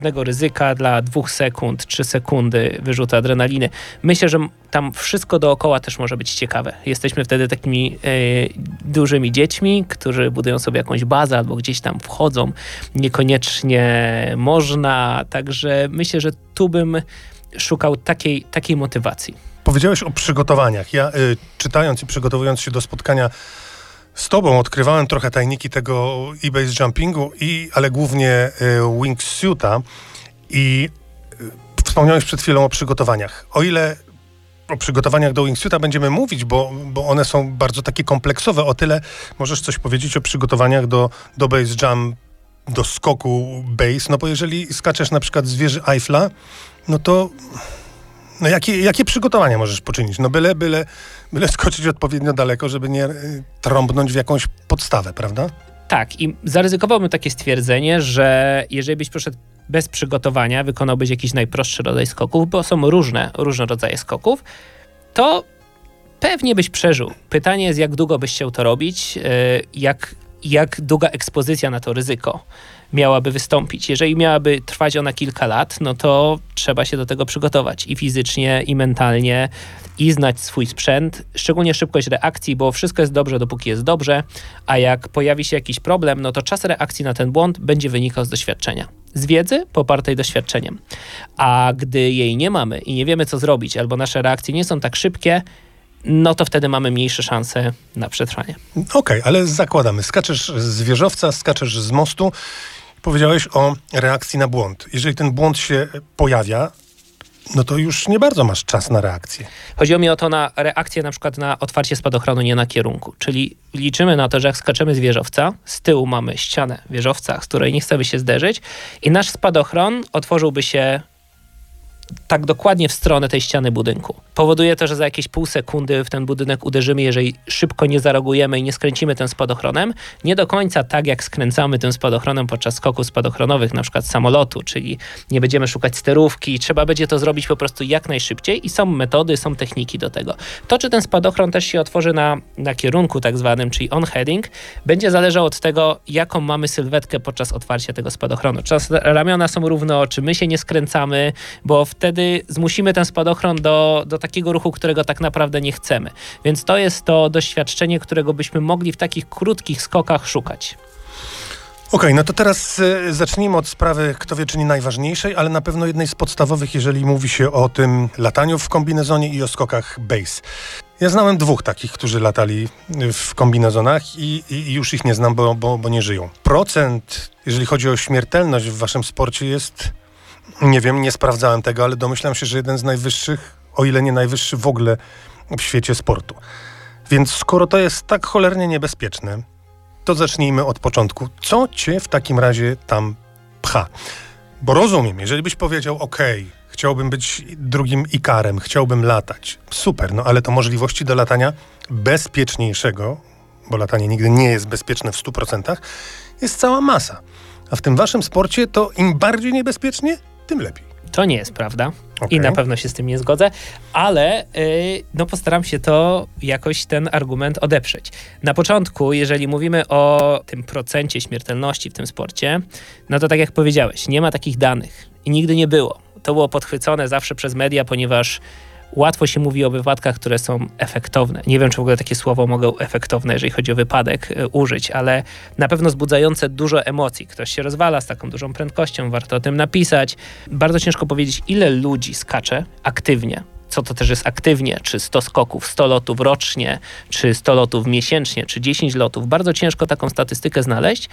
ryzyka dla 2 sekund, 3 sekundy wyrzutu adrenaliny. Myślę, że tam wszystko dookoła też może być ciekawe. Jesteśmy wtedy takimi dużymi dziećmi, którzy budują sobie jakąś bazę albo gdzieś tam wchodzą. Niekoniecznie można, także myślę, że tu bym szukał takiej motywacji. Powiedziałeś o przygotowaniach. Ja czytając i przygotowując się do spotkania z tobą odkrywałem trochę tajniki tego e-base jumpingu, ale głównie wingsuita i wspomniałeś przed chwilą o przygotowaniach. O ile o przygotowaniach do wingsuita będziemy mówić, bo one są bardzo takie kompleksowe, o tyle możesz coś powiedzieć o przygotowaniach do base jump, do skoku base, no bo jeżeli skaczesz na przykład z wieży Eiffla, no to jakie przygotowania możesz poczynić? No byle skoczyć odpowiednio daleko, żeby nie trąbnąć w jakąś podstawę, prawda? Tak, i zaryzykowałbym takie stwierdzenie, że jeżeli byś poszedł bez przygotowania, wykonałbyś jakiś najprostszy rodzaj skoków, bo są różne rodzaje skoków, to pewnie byś przeżył. Pytanie jest, jak długo byś chciał to robić, jak długa ekspozycja na to ryzyko miałaby wystąpić. Jeżeli miałaby trwać ona kilka lat, no to trzeba się do tego przygotować i fizycznie, i mentalnie, i znać swój sprzęt, szczególnie szybkość reakcji, bo wszystko jest dobrze, dopóki jest dobrze, a jak pojawi się jakiś problem, no to czas reakcji na ten błąd będzie wynikał z doświadczenia. Z wiedzy popartej doświadczeniem. A gdy jej nie mamy i nie wiemy, co zrobić, albo nasze reakcje nie są tak szybkie, no to wtedy mamy mniejsze szanse na przetrwanie. Okej, ale zakładamy. Skaczesz z wieżowca, skaczesz z mostu. Powiedziałeś o reakcji na błąd. Jeżeli ten błąd się pojawia, no to już nie bardzo masz czas na reakcję. Chodziło mi o to na reakcję na przykład na otwarcie spadochronu nie na kierunku. Czyli liczymy na to, że jak skaczemy z wieżowca, z tyłu mamy ścianę wieżowca, z której nie chcemy się zderzyć i nasz spadochron otworzyłby się tak dokładnie w stronę tej ściany budynku. Powoduje to, że za jakieś pół sekundy w ten budynek uderzymy, jeżeli szybko nie zareagujemy i nie skręcimy tym spadochronem. Nie do końca tak, jak skręcamy tym spadochronem podczas skoków spadochronowych, na przykład samolotu, czyli nie będziemy szukać sterówki, trzeba będzie to zrobić po prostu jak najszybciej i są metody, są techniki do tego. To, czy ten spadochron też się otworzy na kierunku tak zwanym, czyli on-heading, będzie zależało od tego, jaką mamy sylwetkę podczas otwarcia tego spadochronu. Czy ramiona są równo, czy my się nie skręcamy, bo wtedy zmusimy ten spadochron do takiego ruchu, którego tak naprawdę nie chcemy. Więc to jest to doświadczenie, którego byśmy mogli w takich krótkich skokach szukać. Okej, no to teraz zacznijmy od sprawy, kto wie, czy nie najważniejszej, ale na pewno jednej z podstawowych, jeżeli mówi się o tym lataniu w kombinezonie i o skokach base. Ja znałem 2 takich, którzy latali w kombinezonach i już ich nie znam, bo nie żyją. Procent, jeżeli chodzi o śmiertelność w waszym sporcie jest... Nie wiem, nie sprawdzałem tego, ale domyślam się, że jeden z najwyższych, o ile nie najwyższy w ogóle w świecie sportu. Więc skoro to jest tak cholernie niebezpieczne, to zacznijmy od początku. Co cię w takim razie tam pcha? Bo rozumiem, jeżeli byś powiedział, chciałbym być drugim Ikarem, chciałbym latać. Super, no ale to możliwości do latania bezpieczniejszego, bo latanie nigdy nie jest bezpieczne w 100%, jest cała masa. A w tym waszym sporcie to im bardziej niebezpiecznie, tym lepiej. To nie jest prawda i na pewno się z tym nie zgodzę, ale postaram się to jakoś ten argument odeprzeć. Na początku, jeżeli mówimy o tym procencie śmiertelności w tym sporcie, no to tak jak powiedziałeś, nie ma takich danych i nigdy nie było. To było podchwycone zawsze przez media, ponieważ łatwo się mówi o wypadkach, które są efektowne. Nie wiem, czy w ogóle takie słowo mogą efektowne, jeżeli chodzi o wypadek, użyć, ale na pewno wzbudzające dużo emocji. Ktoś się rozwala z taką dużą prędkością, warto o tym napisać. Bardzo ciężko powiedzieć, ile ludzi skacze aktywnie. Co to też jest aktywnie, czy 100 skoków, 100 lotów rocznie, czy 100 lotów miesięcznie, czy 10 lotów. Bardzo ciężko taką statystykę znaleźć.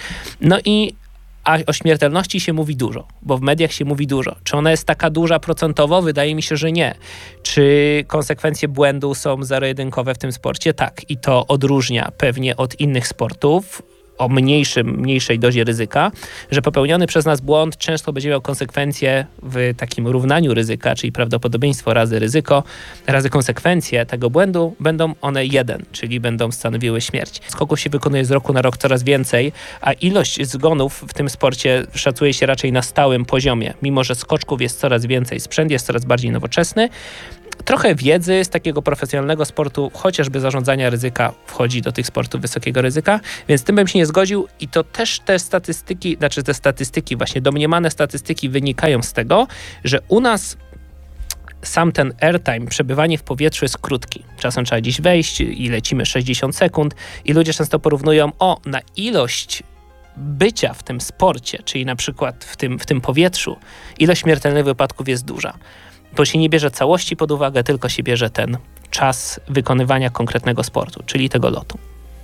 A o śmiertelności się mówi dużo, bo w mediach się mówi dużo. Czy ona jest taka duża procentowo? Wydaje mi się, że nie. Czy konsekwencje błędu są zero-jedynkowe w tym sporcie? Tak. I to odróżnia pewnie od innych sportów o mniejszej dozie ryzyka, że popełniony przez nas błąd często będzie miał konsekwencje w takim równaniu ryzyka, czyli prawdopodobieństwo razy ryzyko, razy konsekwencje tego błędu będą one 1, czyli będą stanowiły śmierć. Skoków się wykonuje z roku na rok coraz więcej, a ilość zgonów w tym sporcie szacuje się raczej na stałym poziomie, mimo że skoczków jest coraz więcej, sprzęt jest coraz bardziej nowoczesny, trochę wiedzy z takiego profesjonalnego sportu, chociażby zarządzania ryzyka, wchodzi do tych sportów wysokiego ryzyka, więc tym bym się nie zgodził i to też te statystyki, właśnie domniemane statystyki wynikają z tego, że u nas sam ten airtime, przebywanie w powietrzu jest krótki. Czasem trzeba gdzieś wejść i lecimy 60 sekund i ludzie często porównują, na ilość bycia w tym sporcie, czyli na przykład w tym powietrzu, ilość śmiertelnych wypadków jest duża. Bo się nie bierze całości pod uwagę, tylko się bierze ten czas wykonywania konkretnego sportu, czyli tego lotu.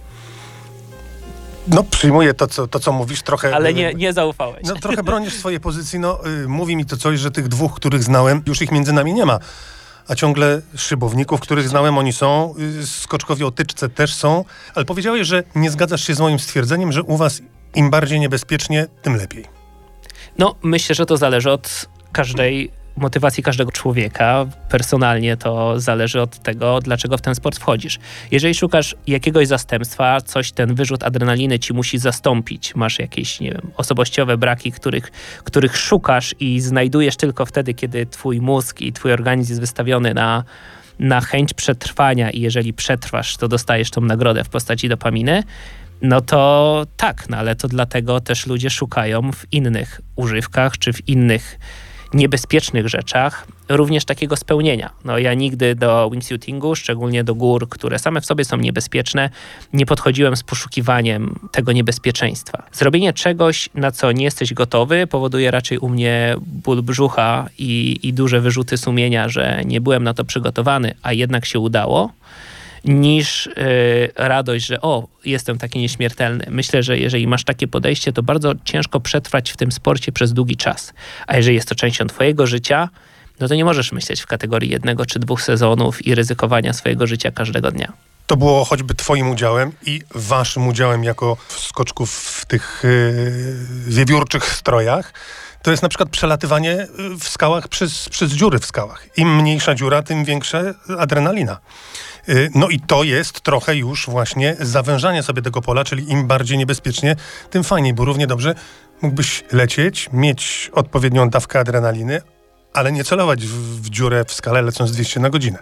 No, przyjmuję to, co mówisz trochę. Ale nie zaufałeś. No, trochę bronisz swojej pozycji. Mówi mi to coś, że tych dwóch, których znałem, już ich między nami nie ma. A ciągle szybowników, których znałem, oni są. Skoczkowie o tyczce też są. Ale powiedziałeś, że nie zgadzasz się z moim stwierdzeniem, że u was im bardziej niebezpiecznie, tym lepiej. No, myślę, że to zależy od motywacji każdego człowieka. Personalnie to zależy od tego, dlaczego w ten sport wchodzisz. Jeżeli szukasz jakiegoś zastępstwa, ten wyrzut adrenaliny ci musi zastąpić, masz jakieś, nie wiem, osobowościowe braki, których szukasz i znajdujesz tylko wtedy, kiedy twój mózg i twój organizm jest wystawiony na chęć przetrwania i jeżeli przetrwasz, to dostajesz tą nagrodę w postaci dopaminy, no to tak, ale to dlatego też ludzie szukają w innych używkach czy w innych niebezpiecznych rzeczach również takiego spełnienia. Ja nigdy do wingsuitingu, szczególnie do gór, które same w sobie są niebezpieczne, nie podchodziłem z poszukiwaniem tego niebezpieczeństwa. Zrobienie czegoś, na co nie jesteś gotowy, powoduje raczej u mnie ból brzucha i duże wyrzuty sumienia, że nie byłem na to przygotowany, a jednak się udało, niż radość, że jestem taki nieśmiertelny. Myślę, że jeżeli masz takie podejście, to bardzo ciężko przetrwać w tym sporcie przez długi czas. A jeżeli jest to częścią twojego życia, no to nie możesz myśleć w kategorii 1 czy 2 sezonów i ryzykowania swojego życia każdego dnia. To było choćby twoim udziałem i waszym udziałem jako skoczków w tych wiewiórczych strojach. To jest na przykład przelatywanie w skałach przez dziury w skałach. Im mniejsza dziura, tym większa adrenalina. No i to jest trochę już właśnie zawężanie sobie tego pola, czyli im bardziej niebezpiecznie, tym fajniej, bo równie dobrze mógłbyś lecieć, mieć odpowiednią dawkę adrenaliny, ale nie celować w dziurę w skale lecąc 200 na godzinę.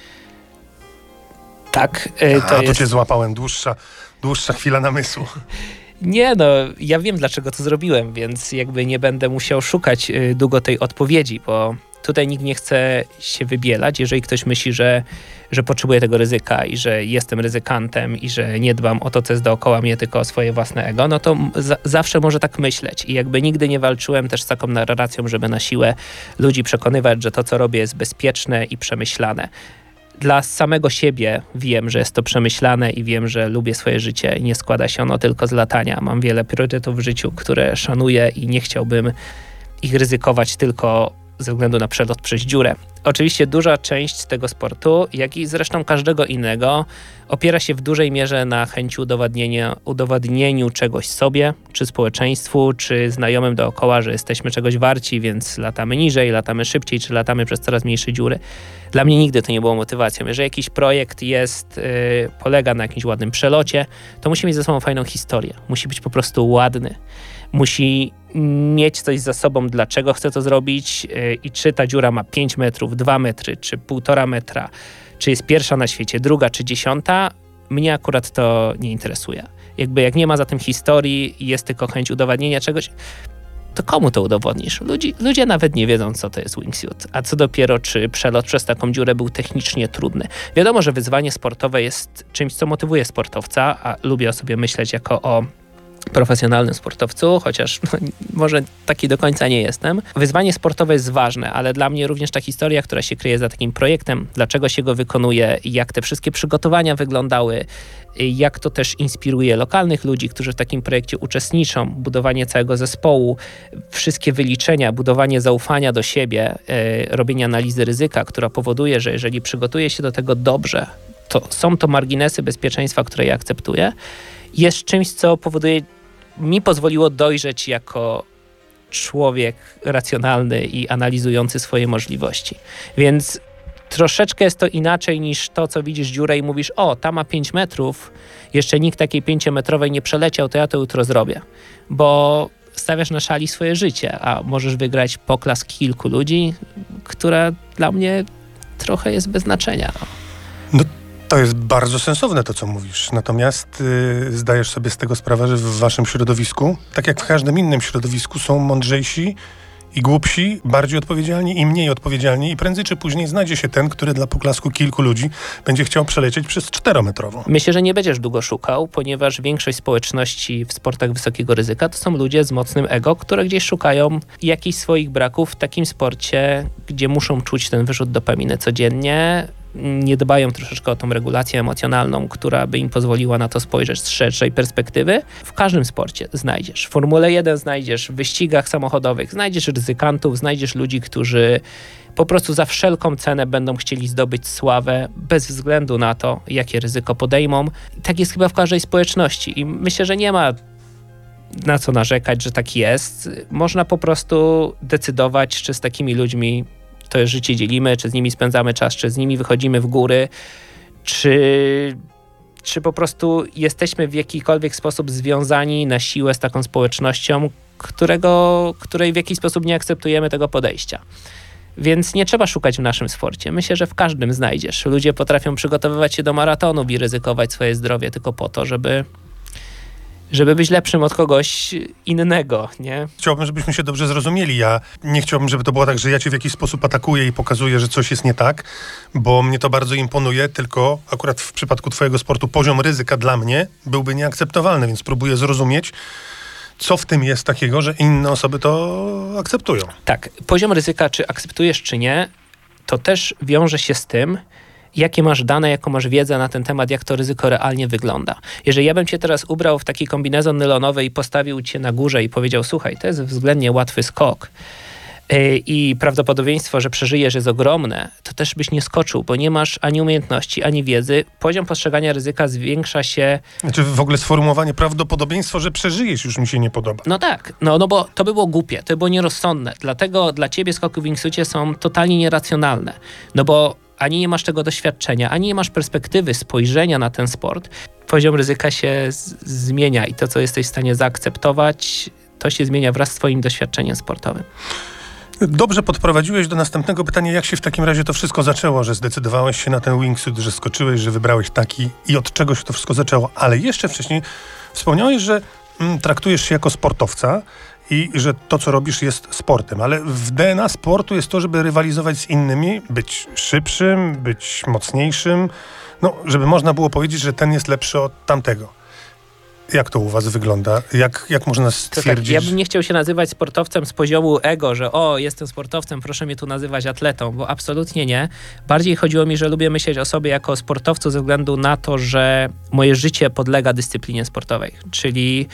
Tak. To cię złapałem, dłuższa chwila namysłu. Nie, ja wiem, dlaczego to zrobiłem, więc jakby nie będę musiał szukać długo tej odpowiedzi, bo tutaj nikt nie chce się wybielać. Jeżeli ktoś myśli, że potrzebuje tego ryzyka i że jestem ryzykantem i że nie dbam o to, co jest dookoła mnie, tylko o swoje własne ego, no to zawsze może tak myśleć. I jakby nigdy nie walczyłem też z taką narracją, żeby na siłę ludzi przekonywać, że to, co robię, jest bezpieczne i przemyślane. Dla samego siebie wiem, że jest to przemyślane i wiem, że lubię swoje życie i nie składa się ono tylko z latania. Mam wiele priorytetów w życiu, które szanuję i nie chciałbym ich ryzykować tylko ze względu na przelot przez dziurę. Oczywiście duża część tego sportu, jak i zresztą każdego innego, opiera się w dużej mierze na chęci udowodnieniu czegoś sobie, czy społeczeństwu, czy znajomym dookoła, że jesteśmy czegoś warci, więc latamy niżej, latamy szybciej, czy latamy przez coraz mniejsze dziury. Dla mnie nigdy to nie było motywacją. Jeżeli jakiś projekt polega na jakimś ładnym przelocie, to musi mieć ze sobą fajną historię. Musi być po prostu ładny. Musi mieć coś za sobą, dlaczego chce to zrobić i czy ta dziura ma 5 metrów, 2 metry, czy 1,5 metra, czy jest pierwsza na świecie, druga czy 10, mnie akurat to nie interesuje. Jak nie ma za tym historii i jest tylko chęć udowodnienia czegoś, to komu to udowodnisz? Ludzie nawet nie wiedzą, co to jest wingsuit, a co dopiero, czy przelot przez taką dziurę był technicznie trudny. Wiadomo, że wyzwanie sportowe jest czymś, co motywuje sportowca, a lubię o sobie myśleć jako o profesjonalnym sportowcu, chociaż może taki do końca nie jestem. Wyzwanie sportowe jest ważne, ale dla mnie również ta historia, która się kryje za takim projektem, dlaczego się go wykonuje, jak te wszystkie przygotowania wyglądały, jak to też inspiruje lokalnych ludzi, którzy w takim projekcie uczestniczą, budowanie całego zespołu, wszystkie wyliczenia, budowanie zaufania do siebie, robienie analizy ryzyka, która powoduje, że jeżeli przygotuje się do tego dobrze, to są to marginesy bezpieczeństwa, które ja akceptuję, jest czymś, co pozwoliło dojrzeć jako człowiek racjonalny i analizujący swoje możliwości. Więc troszeczkę jest to inaczej niż to, co widzisz dziurę i mówisz, ta ma 5 metrów, jeszcze nikt takiej 5-metrowej nie przeleciał, to ja to jutro zrobię. Bo stawiasz na szali swoje życie, a możesz wygrać poklask kilku ludzi, które dla mnie trochę jest bez znaczenia. No, to jest bardzo sensowne to, co mówisz. Natomiast zdajesz sobie z tego sprawę, że w waszym środowisku, tak jak w każdym innym środowisku, są mądrzejsi i głupsi, bardziej odpowiedzialni i mniej odpowiedzialni i prędzej czy później znajdzie się ten, który dla poklasku kilku ludzi będzie chciał przelecieć przez 4-metrową. Myślę, że nie będziesz długo szukał, ponieważ większość społeczności w sportach wysokiego ryzyka to są ludzie z mocnym ego, które gdzieś szukają jakichś swoich braków w takim sporcie, gdzie muszą czuć ten wyrzut dopaminy codziennie, nie dbają troszeczkę o tą regulację emocjonalną, która by im pozwoliła na to spojrzeć z szerszej perspektywy. W każdym sporcie znajdziesz. W Formule 1 znajdziesz, w wyścigach samochodowych znajdziesz ryzykantów, znajdziesz ludzi, którzy po prostu za wszelką cenę będą chcieli zdobyć sławę, bez względu na to, jakie ryzyko podejmą. Tak jest chyba w każdej społeczności i myślę, że nie ma na co narzekać, że tak jest. Można po prostu decydować, czy z takimi ludźmi to życie dzielimy, czy z nimi spędzamy czas, czy z nimi wychodzimy w góry, czy po prostu jesteśmy w jakikolwiek sposób związani na siłę z taką społecznością, której w jakiś sposób nie akceptujemy tego podejścia. Więc nie trzeba szukać w naszym sporcie. Myślę, że w każdym znajdziesz. Ludzie potrafią przygotowywać się do maratonów i ryzykować swoje zdrowie tylko po to, żeby być lepszym od kogoś innego, nie? Chciałbym, żebyśmy się dobrze zrozumieli. Ja nie chciałbym, żeby to było tak, że ja cię w jakiś sposób atakuję i pokazuję, że coś jest nie tak, bo mnie to bardzo imponuje, tylko akurat w przypadku twojego sportu poziom ryzyka dla mnie byłby nieakceptowalny, więc próbuję zrozumieć, co w tym jest takiego, że inne osoby to akceptują. Tak, poziom ryzyka, czy akceptujesz, czy nie, to też wiąże się z tym, jakie masz dane, jaką masz wiedzę na ten temat, jak to ryzyko realnie wygląda. Jeżeli ja bym cię teraz ubrał w taki kombinezon nylonowy i postawił cię na górze i powiedział, słuchaj, to jest względnie łatwy skok i prawdopodobieństwo, że przeżyjesz jest ogromne, to też byś nie skoczył, bo nie masz ani umiejętności, ani wiedzy. Poziom postrzegania ryzyka zwiększa się... Znaczy w ogóle sformułowanie prawdopodobieństwo, że przeżyjesz już mi się nie podoba. No tak, no bo to by było głupie, to by było nierozsądne. Dlatego dla ciebie skoki w wingsuitie są totalnie nieracjonalne. No bo ani nie masz tego doświadczenia, ani nie masz perspektywy spojrzenia na ten sport. Poziom ryzyka się zmienia i to, co jesteś w stanie zaakceptować, to się zmienia wraz z twoim doświadczeniem sportowym. Dobrze podprowadziłeś do następnego pytania, jak się w takim razie to wszystko zaczęło, że zdecydowałeś się na ten wingsuit, że skoczyłeś, że wybrałeś taki i od czego się to wszystko zaczęło. Ale jeszcze wcześniej wspomniałeś, że traktujesz się jako sportowca i że to, co robisz, jest sportem. Ale w DNA sportu jest to, żeby rywalizować z innymi, być szybszym, być mocniejszym, no, żeby można było powiedzieć, że ten jest lepszy od tamtego. Jak to u was wygląda? Jak można stwierdzić? Tak, ja bym nie chciał się nazywać sportowcem z poziomu ego, że jestem sportowcem, proszę mnie tu nazywać atletą, bo absolutnie nie. Bardziej chodziło mi, że lubię myśleć o sobie jako sportowcu ze względu na to, że moje życie podlega dyscyplinie sportowej, czyli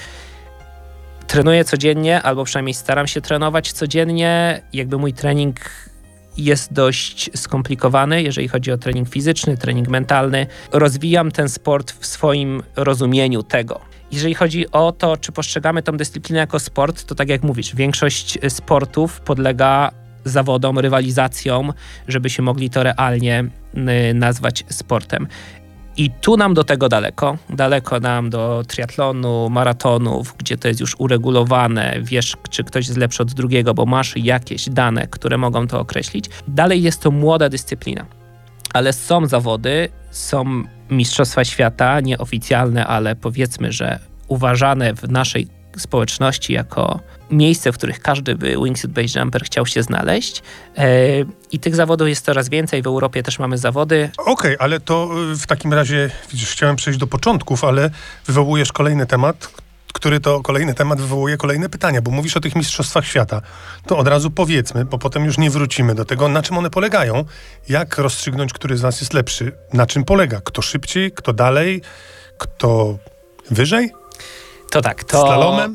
trenuję codziennie, albo przynajmniej staram się trenować codziennie. Jakby mój trening jest dość skomplikowany, jeżeli chodzi o trening fizyczny, trening mentalny. Rozwijam ten sport w swoim rozumieniu tego. Jeżeli chodzi o to, czy postrzegamy tą dyscyplinę jako sport, to tak jak mówisz, większość sportów podlega zawodom, rywalizacjom, żeby się mogli to realnie nazwać sportem. I tu nam do tego daleko nam do triatlonu, maratonów, gdzie to jest już uregulowane, wiesz, czy ktoś jest lepszy od drugiego, bo masz jakieś dane, które mogą to określić. Dalej jest to młoda dyscyplina, ale są zawody, są mistrzostwa świata, nieoficjalne, ale powiedzmy, że uważane w naszej społeczności jako miejsce, w których każdy by wingsuit base jumper chciał się znaleźć. I tych zawodów jest coraz więcej. W Europie też mamy zawody. Okej, ale to w takim razie, widzisz, chciałem przejść do początków, ale wywołujesz kolejny temat, który to kolejny temat wywołuje kolejne pytania, bo mówisz o tych mistrzostwach świata. To od razu powiedzmy, bo potem już nie wrócimy do tego, na czym one polegają. Jak rozstrzygnąć, który z was jest lepszy? Na czym polega? Kto szybciej? Kto dalej? Kto wyżej? To tak, to... Slalomem?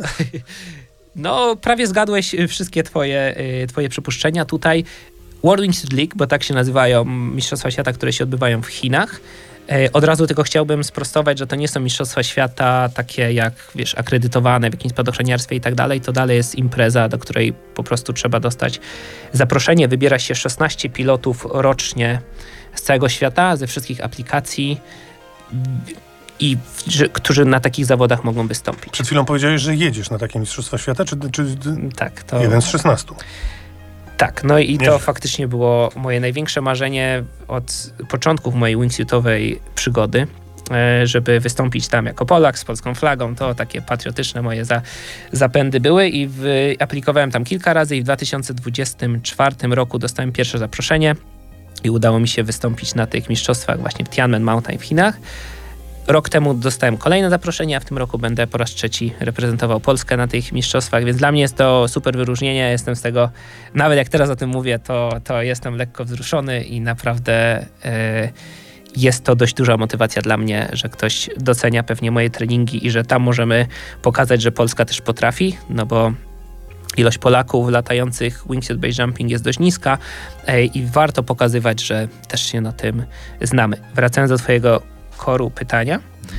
No, prawie zgadłeś wszystkie twoje przypuszczenia tutaj. World Wingsuit League, bo tak się nazywają mistrzostwa świata, które się odbywają w Chinach. Od razu tylko chciałbym sprostować, że to nie są mistrzostwa świata takie jak, wiesz, akredytowane w jakimś spadochroniarstwie i tak dalej. To dalej jest impreza, do której po prostu trzeba dostać zaproszenie. Wybiera się 16 pilotów rocznie z całego świata, ze wszystkich aplikacji i którzy na takich zawodach mogą wystąpić. Przed chwilą powiedziałeś, że jedziesz na takie mistrzostwa świata, czy tak, to... jeden z 16? Tak, no i to faktycznie było moje największe marzenie od początków mojej wingsuitowej przygody, żeby wystąpić tam jako Polak z polską flagą. To takie patriotyczne moje zapędy były i aplikowałem tam kilka razy i w 2024 roku dostałem pierwsze zaproszenie i udało mi się wystąpić na tych mistrzostwach właśnie w Tianmen Mountain w Chinach. Rok temu dostałem kolejne zaproszenie, a w tym roku będę po raz trzeci reprezentował Polskę na tych mistrzostwach, więc dla mnie jest to super wyróżnienie. Jestem z tego, nawet jak teraz o tym mówię, to jestem lekko wzruszony i naprawdę jest to dość duża motywacja dla mnie, że ktoś docenia pewnie moje treningi i że tam możemy pokazać, że Polska też potrafi, no bo ilość Polaków latających wingsuit base jumping jest dość niska i warto pokazywać, że też się na tym znamy. Wracając do twojego koru pytania,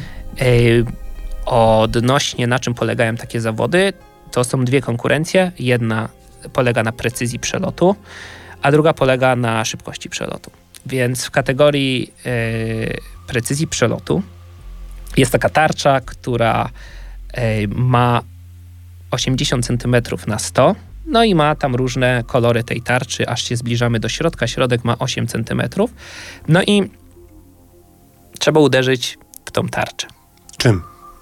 odnośnie na czym polegają takie zawody, to są dwie konkurencje. Jedna polega na precyzji przelotu, a druga polega na szybkości przelotu. Więc w kategorii precyzji przelotu jest taka tarcza, która ma 80 cm na 100, no i ma tam różne kolory tej tarczy, aż się zbliżamy do środka. Środek ma 8 cm. No i trzeba uderzyć w tą tarczę. Czym?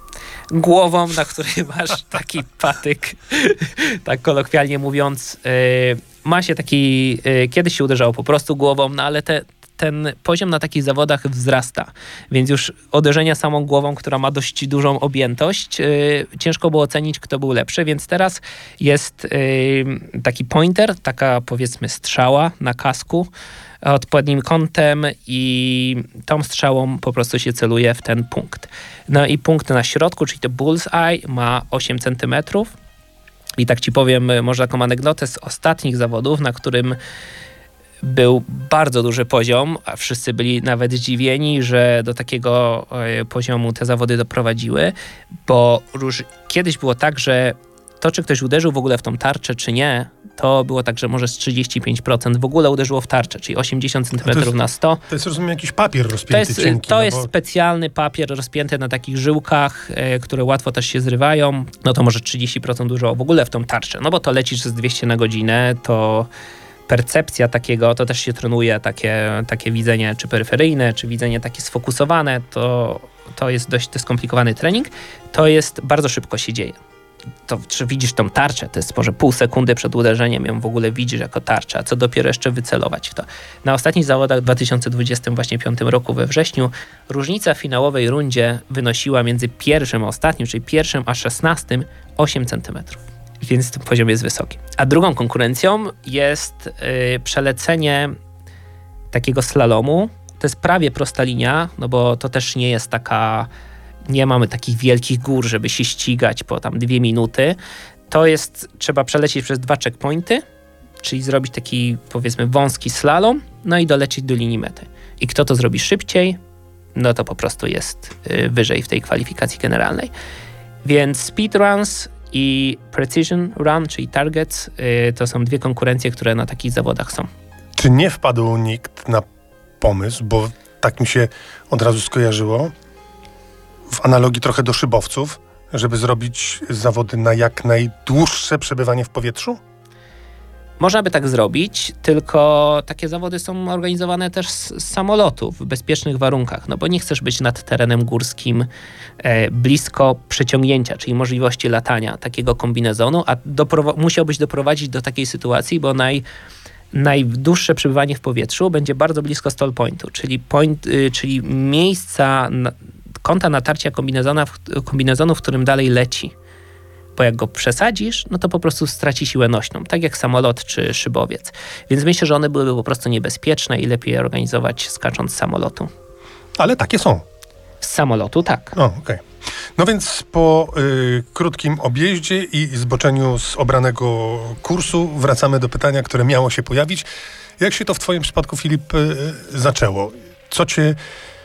Głową, na której masz taki patyk, tak kolokwialnie mówiąc. Ma się taki, kiedyś się uderzało po prostu głową, no ale ten poziom na takich zawodach wzrasta, więc już uderzenia samą głową, która ma dość dużą objętość, ciężko było ocenić, kto był lepszy, więc teraz jest taki pointer, taka powiedzmy strzała na kasku odpowiednim kątem i tą strzałą po prostu się celuje w ten punkt. No i punkt na środku, czyli to bullseye, ma 8 cm. I tak ci powiem, może taką anegdotę z ostatnich zawodów, na którym był bardzo duży poziom, a wszyscy byli nawet zdziwieni, że do takiego poziomu te zawody doprowadziły, bo kiedyś było tak, że to, czy ktoś uderzył w ogóle w tą tarczę, czy nie, to było tak, że może z 35% w ogóle uderzyło w tarczę, czyli 80 cm na 100. To jest, rozumiem, jakiś papier rozpięty cienki. To jest specjalny papier rozpięty na takich żyłkach, które łatwo też się zrywają. No to może 30% uderzyło w ogóle w tą tarczę. No bo to lecisz z 200 na godzinę, to percepcja takiego, to też się trenuje, takie widzenie czy peryferyjne, czy widzenie takie sfokusowane, to jest dość skomplikowany trening. To jest, bardzo szybko się dzieje. To czy widzisz tą tarczę, to jest może pół sekundy przed uderzeniem ją w ogóle widzisz jako tarczę, a co dopiero jeszcze wycelować w to. Na ostatnich zawodach w 2025 roku we wrześniu różnica w finałowej rundzie wynosiła między pierwszym a ostatnim, czyli pierwszym a 16 8 cm. Więc ten poziom jest wysoki. A drugą konkurencją jest przelecenie takiego slalomu. To jest prawie prosta linia, no bo to też nie jest nie mamy takich wielkich gór, żeby się ścigać po tam 2 minuty. Trzeba przelecieć przez 2 checkpointy, czyli zrobić taki powiedzmy wąski slalom, no i dolecieć do linii mety. I kto to zrobi szybciej, no to po prostu jest wyżej w tej kwalifikacji generalnej. Więc speedruns i precision run, czyli targets, to są dwie konkurencje, które na takich zawodach są. Czy nie wpadł nikt na pomysł, bo tak mi się od razu skojarzyło, w analogii trochę do szybowców, żeby zrobić zawody na jak najdłuższe przebywanie w powietrzu? Można by tak zrobić, tylko takie zawody są organizowane też z samolotu w bezpiecznych warunkach, no bo nie chcesz być nad terenem górskim blisko przeciągnięcia, czyli możliwości latania takiego kombinezonu, a musiałbyś doprowadzić do takiej sytuacji, bo najdłuższe przebywanie w powietrzu będzie bardzo blisko stall pointu, czyli miejsca kąta natarcia kombinezonu, w którym dalej leci. Bo jak go przesadzisz, no to po prostu straci siłę nośną, tak jak samolot czy szybowiec. Więc myślę, że one byłyby po prostu niebezpieczne i lepiej je organizować skacząc z samolotu. Ale takie są. Z samolotu tak. Okej. No więc po krótkim objeździe i zboczeniu z obranego kursu wracamy do pytania, które miało się pojawić. Jak się to w twoim przypadku, Filip, zaczęło? Co cię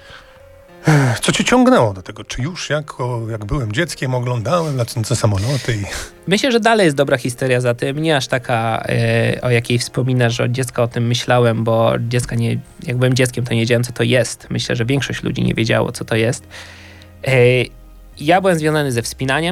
ciągnęło do tego? Czy już jak byłem dzieckiem, oglądałem lecące samoloty? Myślę, że dalej jest dobra historia za tym. Nie aż taka, o jakiej wspominasz, że od dziecka o tym myślałem, bo jak byłem dzieckiem, to nie wiedziałem, co to jest. Myślę, że większość ludzi nie wiedziało, co to jest. Ja byłem związany ze wspinaniem.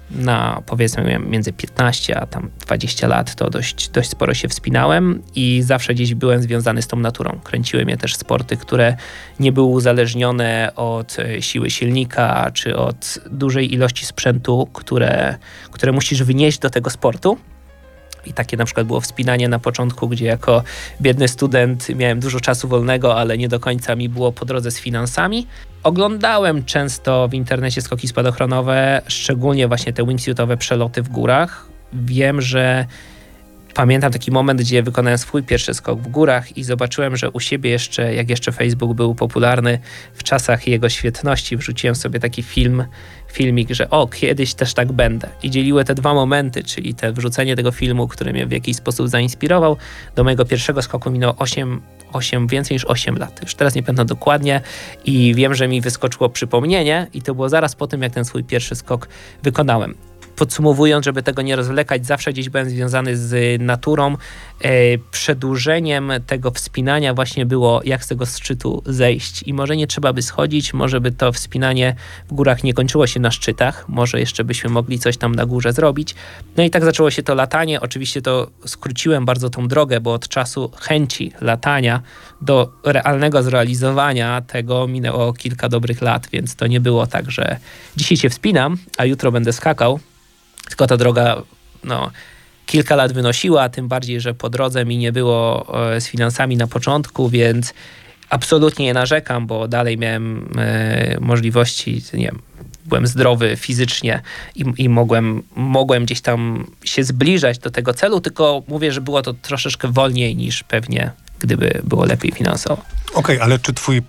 powiedzmy miałem między 15 a tam 20 lat, to dość sporo się wspinałem i zawsze gdzieś byłem związany z tą naturą. Kręciły mnie też sporty, które nie były uzależnione od siły silnika czy od dużej ilości sprzętu, które musisz wynieść do tego sportu. I takie na przykład było wspinanie na początku, gdzie jako biedny student miałem dużo czasu wolnego, ale nie do końca mi było po drodze z finansami. Oglądałem często w internecie skoki spadochronowe, szczególnie właśnie te wingsuitowe przeloty w górach. Wiem, że pamiętam taki moment, gdzie wykonałem swój pierwszy skok w górach i zobaczyłem, że u siebie jeszcze, jak jeszcze Facebook był popularny w czasach jego świetności, wrzuciłem sobie taki filmik, że kiedyś też tak będę. I dzieliły te dwa momenty, czyli te wrzucenie tego filmu, który mnie w jakiś sposób zainspirował. Do mojego pierwszego skoku minęło więcej niż 8 lat. Już teraz nie pamiętam dokładnie i wiem, że mi wyskoczyło przypomnienie i to było zaraz po tym, jak ten swój pierwszy skok wykonałem. Podsumowując, żeby tego nie rozwlekać, zawsze gdzieś byłem związany z naturą. Przedłużeniem tego wspinania właśnie było, jak z tego szczytu zejść. I może nie trzeba by schodzić, może by to wspinanie w górach nie kończyło się na szczytach, może jeszcze byśmy mogli coś tam na górze zrobić. No i tak zaczęło się to latanie. Oczywiście to skróciłem bardzo tą drogę, bo od czasu chęci latania do realnego zrealizowania tego minęło kilka dobrych lat, więc to nie było tak, że dzisiaj się wspinam, a jutro będę skakał. Tylko ta droga kilka lat wynosiła, tym bardziej, że po drodze mi nie było z finansami na początku, więc absolutnie nie narzekam, bo dalej miałem możliwości, nie wiem, byłem zdrowy fizycznie i mogłem gdzieś tam się zbliżać do tego celu, tylko mówię, że było to troszeczkę wolniej niż pewnie gdyby było lepiej finansowo. Okej, ale czy twój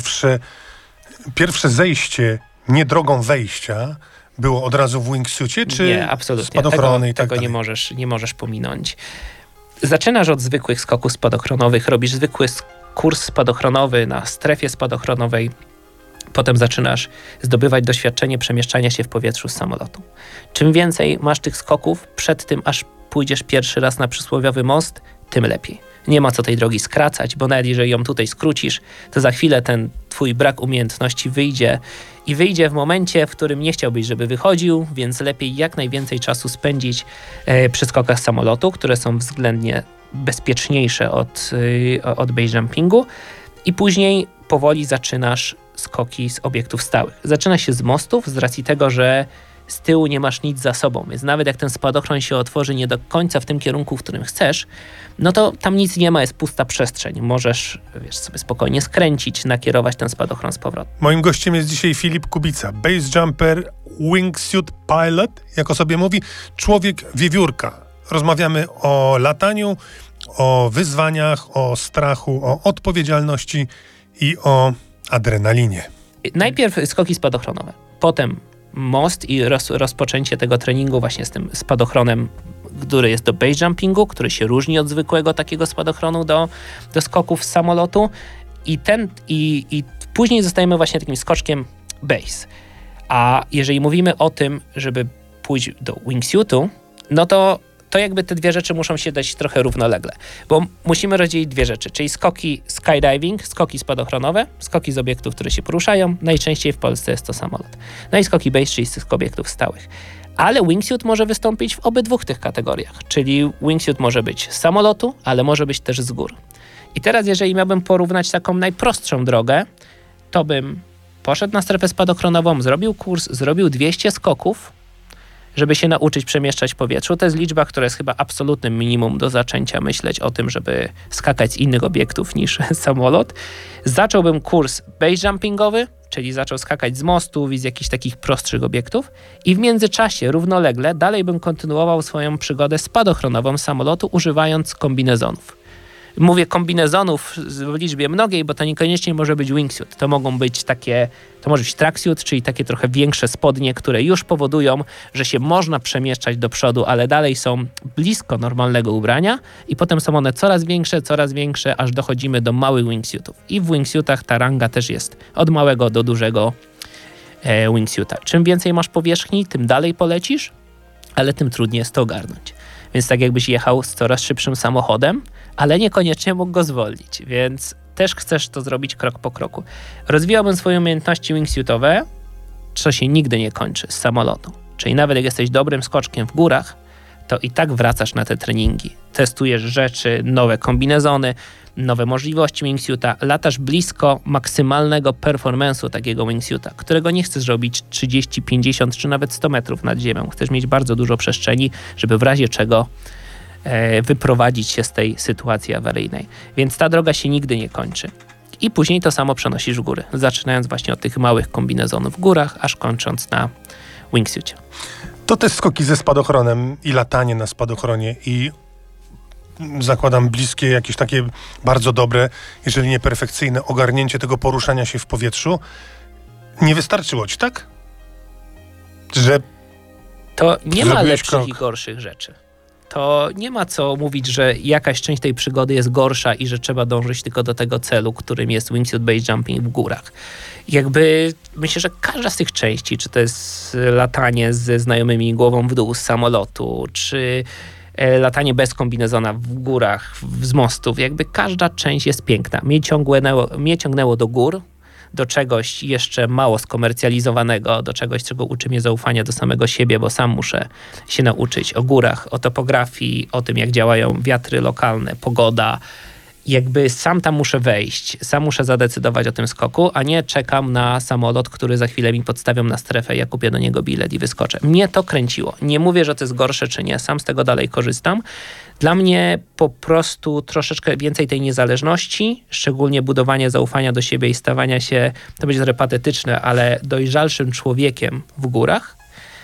pierwsze zejście nie drogą wejścia było od razu w wingsuitie, czy nie, absolutnie. spadochrony i tak tego dalej? nie możesz pominąć. Zaczynasz od zwykłych skoków spadochronowych, robisz zwykły kurs spadochronowy na strefie spadochronowej, potem zaczynasz zdobywać doświadczenie przemieszczania się w powietrzu z samolotu. Czym więcej masz tych skoków, przed tym aż pójdziesz pierwszy raz na przysłowiowy most, tym lepiej. Nie ma co tej drogi skracać, bo nawet jeżeli ją tutaj skrócisz, to za chwilę ten twój brak umiejętności wyjdzie w momencie, w którym nie chciałbyś, żeby wychodził, więc lepiej jak najwięcej czasu spędzić przy skokach z samolotu, które są względnie bezpieczniejsze od base jumpingu i później powoli zaczynasz skoki z obiektów stałych. Zaczyna się z mostów z racji tego, że z tyłu nie masz nic za sobą, więc nawet jak ten spadochron się otworzy nie do końca w tym kierunku, w którym chcesz, no to tam nic nie ma, jest pusta przestrzeń. Możesz, sobie spokojnie skręcić, nakierować ten spadochron z powrotem. Moim gościem jest dzisiaj Filip Kubica, base jumper, wingsuit pilot, jak o sobie mówi, człowiek wiewiórka. Rozmawiamy o lataniu, o wyzwaniach, o strachu, o odpowiedzialności i o adrenalinie. Najpierw skoki spadochronowe, potem most i rozpoczęcie tego treningu właśnie z tym spadochronem, który jest do base jumpingu, który się różni od zwykłego takiego spadochronu do skoków z samolotu i później zostajemy właśnie takim skoczkiem base. A jeżeli mówimy o tym, żeby pójść do wingsuitu, no to jakby te dwie rzeczy muszą się dać trochę równolegle, bo musimy rozdzielić dwie rzeczy, czyli skoki skydiving, skoki spadochronowe, skoki z obiektów, które się poruszają, najczęściej w Polsce jest to samolot. No i skoki base, czyli z obiektów stałych. Ale wingsuit może wystąpić w obydwu tych kategoriach, czyli wingsuit może być z samolotu, ale może być też z gór. I teraz jeżeli miałbym porównać taką najprostszą drogę, to bym poszedł na strefę spadochronową, zrobił kurs, zrobił 200 skoków, żeby się nauczyć przemieszczać w powietrzu. To jest liczba, która jest chyba absolutnym minimum do zaczęcia myśleć o tym, żeby skakać z innych obiektów niż samolot. Zacząłbym kurs base jumpingowy, czyli zaczął skakać z mostów i z jakichś takich prostszych obiektów i w międzyczasie równolegle dalej bym kontynuował swoją przygodę spadochronową samolotu, używając kombinezonów. Mówię kombinezonów w liczbie mnogiej, bo to niekoniecznie może być wingsuit. To może być tracksuit, czyli takie trochę większe spodnie, które już powodują, że się można przemieszczać do przodu, ale dalej są blisko normalnego ubrania i potem są one coraz większe, aż dochodzimy do małych wingsuitów. I w wingsuitach ta ranga też jest od małego do dużego wingsuita. Czym więcej masz powierzchni, tym dalej polecisz, ale tym trudniej jest to ogarnąć. Więc tak jakbyś jechał z coraz szybszym samochodem, ale niekoniecznie mógł go zwolnić, więc też chcesz to zrobić krok po kroku. Rozwijałbym swoje umiejętności wingsuitowe, co się nigdy nie kończy z samolotu. Czyli nawet jak jesteś dobrym skoczkiem w górach, to i tak wracasz na te treningi. Testujesz rzeczy, nowe kombinezony, nowe możliwości wingsuita, latasz blisko maksymalnego performance'u takiego wingsuita, którego nie chcesz robić 30, 50 czy nawet 100 metrów nad ziemią. Chcesz mieć bardzo dużo przestrzeni, żeby w razie czego wyprowadzić się z tej sytuacji awaryjnej. Więc ta droga się nigdy nie kończy. I później to samo przenosisz w góry, zaczynając właśnie od tych małych kombinezonów w górach, aż kończąc na wingsuicie. To te skoki ze spadochronem i latanie na spadochronie i zakładam bliskie, jakieś takie bardzo dobre, jeżeli nie perfekcyjne, ogarnięcie tego poruszania się w powietrzu, nie wystarczyło ci, tak? Że to nie ma lepszych krok. I gorszych rzeczy. To nie ma co mówić, że jakaś część tej przygody jest gorsza i że trzeba dążyć tylko do tego celu, którym jest wingsuit base jumping w górach. Jakby myślę, że każda z tych części, czy to jest latanie ze znajomymi głową w dół z samolotu, czy latanie bez kombinezona w górach, z mostów, jakby każda część jest piękna. Mnie ciągnęło do gór, do czegoś jeszcze mało skomercjalizowanego, do czegoś, czego uczy mnie zaufania do samego siebie, bo sam muszę się nauczyć o górach, o topografii, o tym, jak działają wiatry lokalne, pogoda. Jakby sam tam muszę wejść, sam muszę zadecydować o tym skoku, a nie czekam na samolot, który za chwilę mi podstawią na strefę, ja kupię do niego bilet i wyskoczę. Mnie to kręciło. Nie mówię, że to jest gorsze czy nie, sam z tego dalej korzystam. Dla mnie po prostu troszeczkę więcej tej niezależności, szczególnie budowanie zaufania do siebie i stawania się, to będzie trochę patetyczne, ale dojrzalszym człowiekiem w górach,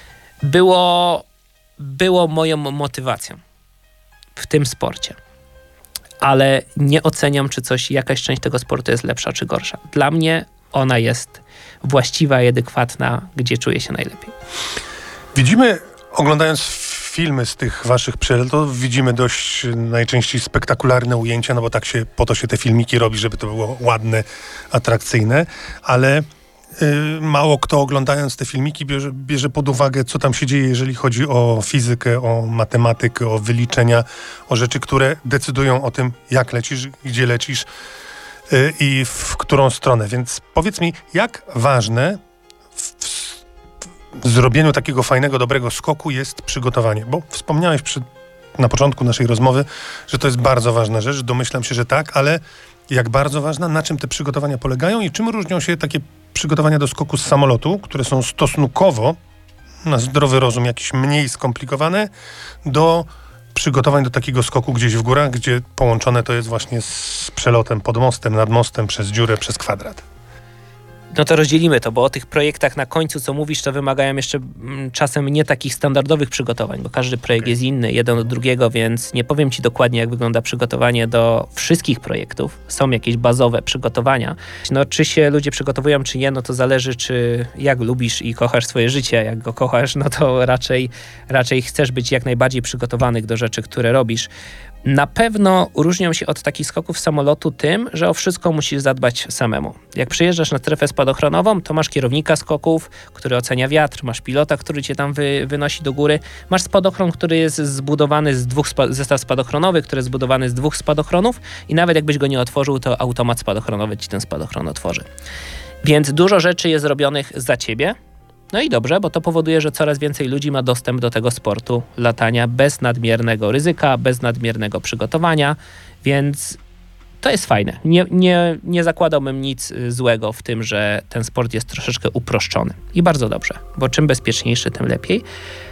było moją motywacją w tym sporcie. Ale nie oceniam, czy jakaś część tego sportu jest lepsza czy gorsza. Dla mnie ona jest właściwa i adekwatna, gdzie czuję się najlepiej. Widzimy, oglądając filmy z tych waszych przelotów, widzimy dość najczęściej spektakularne ujęcia, no bo po to się te filmiki robi, żeby to było ładne, atrakcyjne, ale mało kto oglądając te filmiki bierze pod uwagę, co tam się dzieje, jeżeli chodzi o fizykę, o matematykę, o wyliczenia, o rzeczy, które decydują o tym, jak lecisz, gdzie lecisz i w którą stronę. Więc powiedz mi, jak ważne w zrobieniu takiego fajnego, dobrego skoku jest przygotowanie? Bo wspomniałeś na początku naszej rozmowy, że to jest bardzo ważna rzecz. Domyślam się, że tak, ale jak bardzo ważna, na czym te przygotowania polegają i czym różnią się takie przygotowania do skoku z samolotu, które są stosunkowo, na zdrowy rozum, jakieś mniej skomplikowane, do przygotowań do takiego skoku gdzieś w górach, gdzie połączone to jest właśnie z przelotem pod mostem, nad mostem, przez dziurę, przez kwadrat. No to rozdzielimy to, bo o tych projektach na końcu, co mówisz, to wymagają jeszcze czasem nie takich standardowych przygotowań, bo każdy projekt jest inny, jeden od drugiego, więc nie powiem ci dokładnie, jak wygląda przygotowanie do wszystkich projektów. Są jakieś bazowe przygotowania. No, czy się ludzie przygotowują, czy nie, no to zależy, czy jak lubisz i kochasz swoje życie. Jak go kochasz, no to raczej chcesz być jak najbardziej przygotowany do rzeczy, które robisz. Na pewno różnią się od takich skoków samolotu tym, że o wszystko musisz zadbać samemu. Jak przyjeżdżasz na strefę spadochronową, to masz kierownika skoków, który ocenia wiatr, masz pilota, który cię tam wynosi do góry, masz spadochron, który jest zbudowany z zestaw spadochronowy, który jest zbudowany z 2 spadochronów i nawet jakbyś go nie otworzył, to automat spadochronowy ci ten spadochron otworzy. Więc dużo rzeczy jest robionych za ciebie. No i dobrze, bo to powoduje, że coraz więcej ludzi ma dostęp do tego sportu latania bez nadmiernego ryzyka, bez nadmiernego przygotowania, więc to jest fajne. Nie zakładałbym nic złego w tym, że ten sport jest troszeczkę uproszczony. I bardzo dobrze, bo czym bezpieczniejszy, tym lepiej.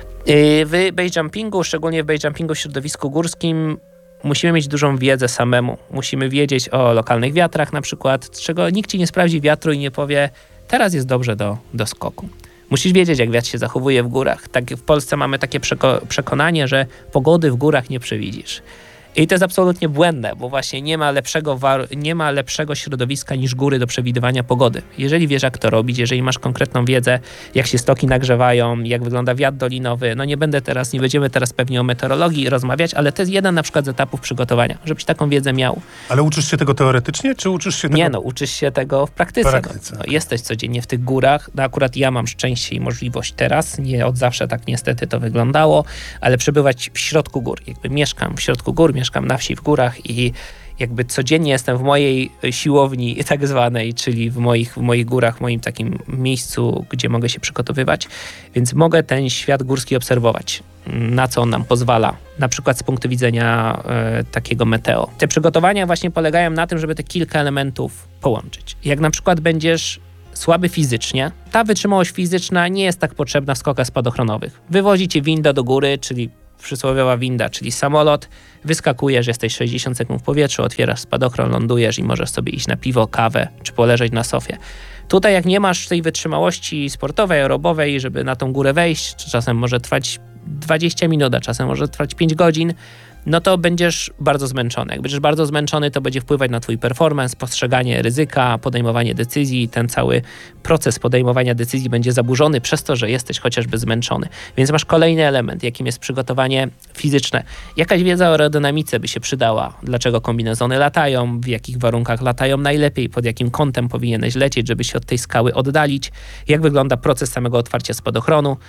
W base jumpingu, szczególnie w base jumpingu w środowisku górskim, musimy mieć dużą wiedzę samemu. Musimy wiedzieć o lokalnych wiatrach na przykład, czego nikt ci nie sprawdzi wiatru i nie powie, teraz jest dobrze do skoku. Musisz wiedzieć, jak wiatr się zachowuje w górach. Tak, w Polsce mamy takie przekonanie, że pogody w górach nie przewidzisz. I to jest absolutnie błędne, bo właśnie nie ma lepszego środowiska niż góry do przewidywania pogody. Jeżeli wiesz, jak to robić, jeżeli masz konkretną wiedzę, jak się stoki nagrzewają, jak wygląda wiatr dolinowy, no nie będziemy teraz pewnie o meteorologii rozmawiać, ale to jest jeden na przykład z etapów przygotowania, żebyś taką wiedzę miał. Ale uczysz się tego teoretycznie, czy uczysz się tego? Nie, uczysz się tego w praktyce. Jesteś codziennie w tych górach. No akurat ja mam szczęście i możliwość teraz, nie od zawsze tak niestety to wyglądało, ale przebywać w środku gór. Jakby mieszkam w środku gór, mieszkam na wsi w górach jakby codziennie jestem w mojej siłowni tak zwanej, czyli w moich górach, w moim takim miejscu, gdzie mogę się przygotowywać, więc mogę ten świat górski obserwować, na co on nam pozwala, na przykład z punktu widzenia takiego meteo. Te przygotowania właśnie polegają na tym, żeby te kilka elementów połączyć. Jak na przykład będziesz słaby fizycznie, ta wytrzymałość fizyczna nie jest tak potrzebna w skokach spadochronowych. Wywozi cię winda do góry, czyli przysłowiowa winda, czyli samolot, wyskakujesz, jesteś 60 sekund w powietrzu, otwierasz spadochron, lądujesz i możesz sobie iść na piwo, kawę, czy poleżeć na sofie. Tutaj jak nie masz tej wytrzymałości sportowej, aerobowej, żeby na tą górę wejść, czasem może trwać 20 minut, a czasem może trwać 5 godzin, no to będziesz bardzo zmęczony. Jak będziesz bardzo zmęczony, to będzie wpływać na twój performance, postrzeganie ryzyka, podejmowanie decyzji. Ten cały proces podejmowania decyzji będzie zaburzony przez to, że jesteś chociażby zmęczony. Więc masz kolejny element, jakim jest przygotowanie fizyczne. Jakaś wiedza o aerodynamice by się przydała. Dlaczego kombinezony latają, w jakich warunkach latają najlepiej, pod jakim kątem powinieneś lecieć, żeby się od tej skały oddalić, jak wygląda proces samego otwarcia spadochronu.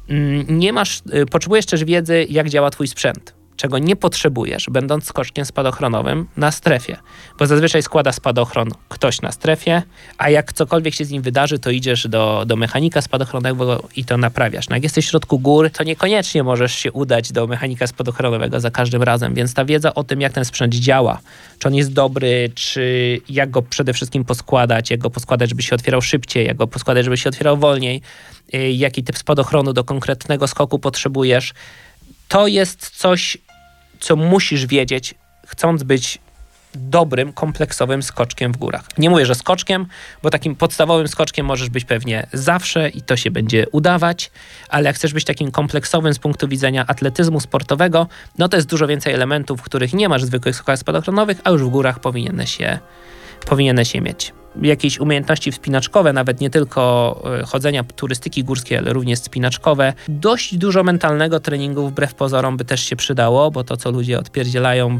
Potrzebujesz też wiedzy, jak działa twój sprzęt, czego nie potrzebujesz, będąc skoczkiem spadochronowym na strefie. Bo zazwyczaj składa spadochron ktoś na strefie, a jak cokolwiek się z nim wydarzy, to idziesz do mechanika spadochronowego i to naprawiasz. No jak jesteś w środku gór, to niekoniecznie możesz się udać do mechanika spadochronowego za każdym razem, więc ta wiedza o tym, jak ten sprzęt działa, czy on jest dobry, czy jak go przede wszystkim poskładać, jak go poskładać, żeby się otwierał szybciej, jak go poskładać, żeby się otwierał wolniej, jaki typ spadochronu do konkretnego skoku potrzebujesz, to jest coś, co musisz wiedzieć, chcąc być dobrym, kompleksowym skoczkiem w górach. Nie mówię, że skoczkiem, bo takim podstawowym skoczkiem możesz być pewnie zawsze i to się będzie udawać, ale jak chcesz być takim kompleksowym z punktu widzenia atletyzmu sportowego, no to jest dużo więcej elementów, których nie masz w zwykłych skokach spadochronowych, a już w górach powinieneś je mieć. Jakieś umiejętności wspinaczkowe, nawet nie tylko chodzenia, turystyki górskiej, ale również wspinaczkowe. Dość dużo mentalnego treningu wbrew pozorom by też się przydało, bo to, co ludzie odpierdzielają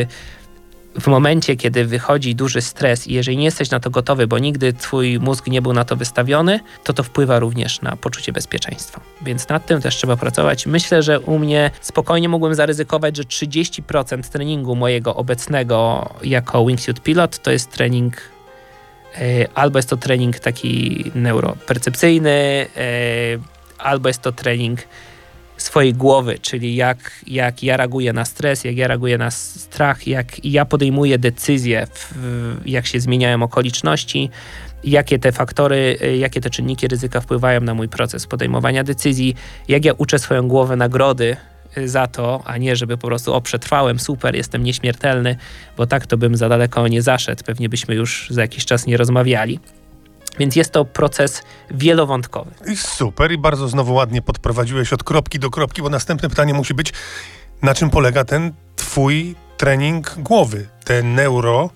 w momencie, kiedy wychodzi duży stres i jeżeli nie jesteś na to gotowy, bo nigdy twój mózg nie był na to wystawiony, to wpływa również na poczucie bezpieczeństwa. Więc nad tym też trzeba pracować. Myślę, że u mnie spokojnie mógłbym zaryzykować, że 30% treningu mojego obecnego jako wingsuit pilot to jest trening, albo jest to trening taki neuropercepcyjny, albo jest to trening swojej głowy, czyli jak ja reaguję na stres, jak ja reaguję na strach, jak ja podejmuję decyzje, jak się zmieniają okoliczności, jakie te faktory, jakie te czynniki ryzyka wpływają na mój proces podejmowania decyzji, jak ja uczę swoją głowę nagrody za to, a nie żeby po prostu przetrwałem, super, jestem nieśmiertelny, bo tak to bym za daleko nie zaszedł, pewnie byśmy już za jakiś czas nie rozmawiali. Więc jest to proces wielowątkowy. I super, i bardzo znowu ładnie podprowadziłeś od kropki do kropki, bo następne pytanie musi być, na czym polega ten twój trening głowy, te neuro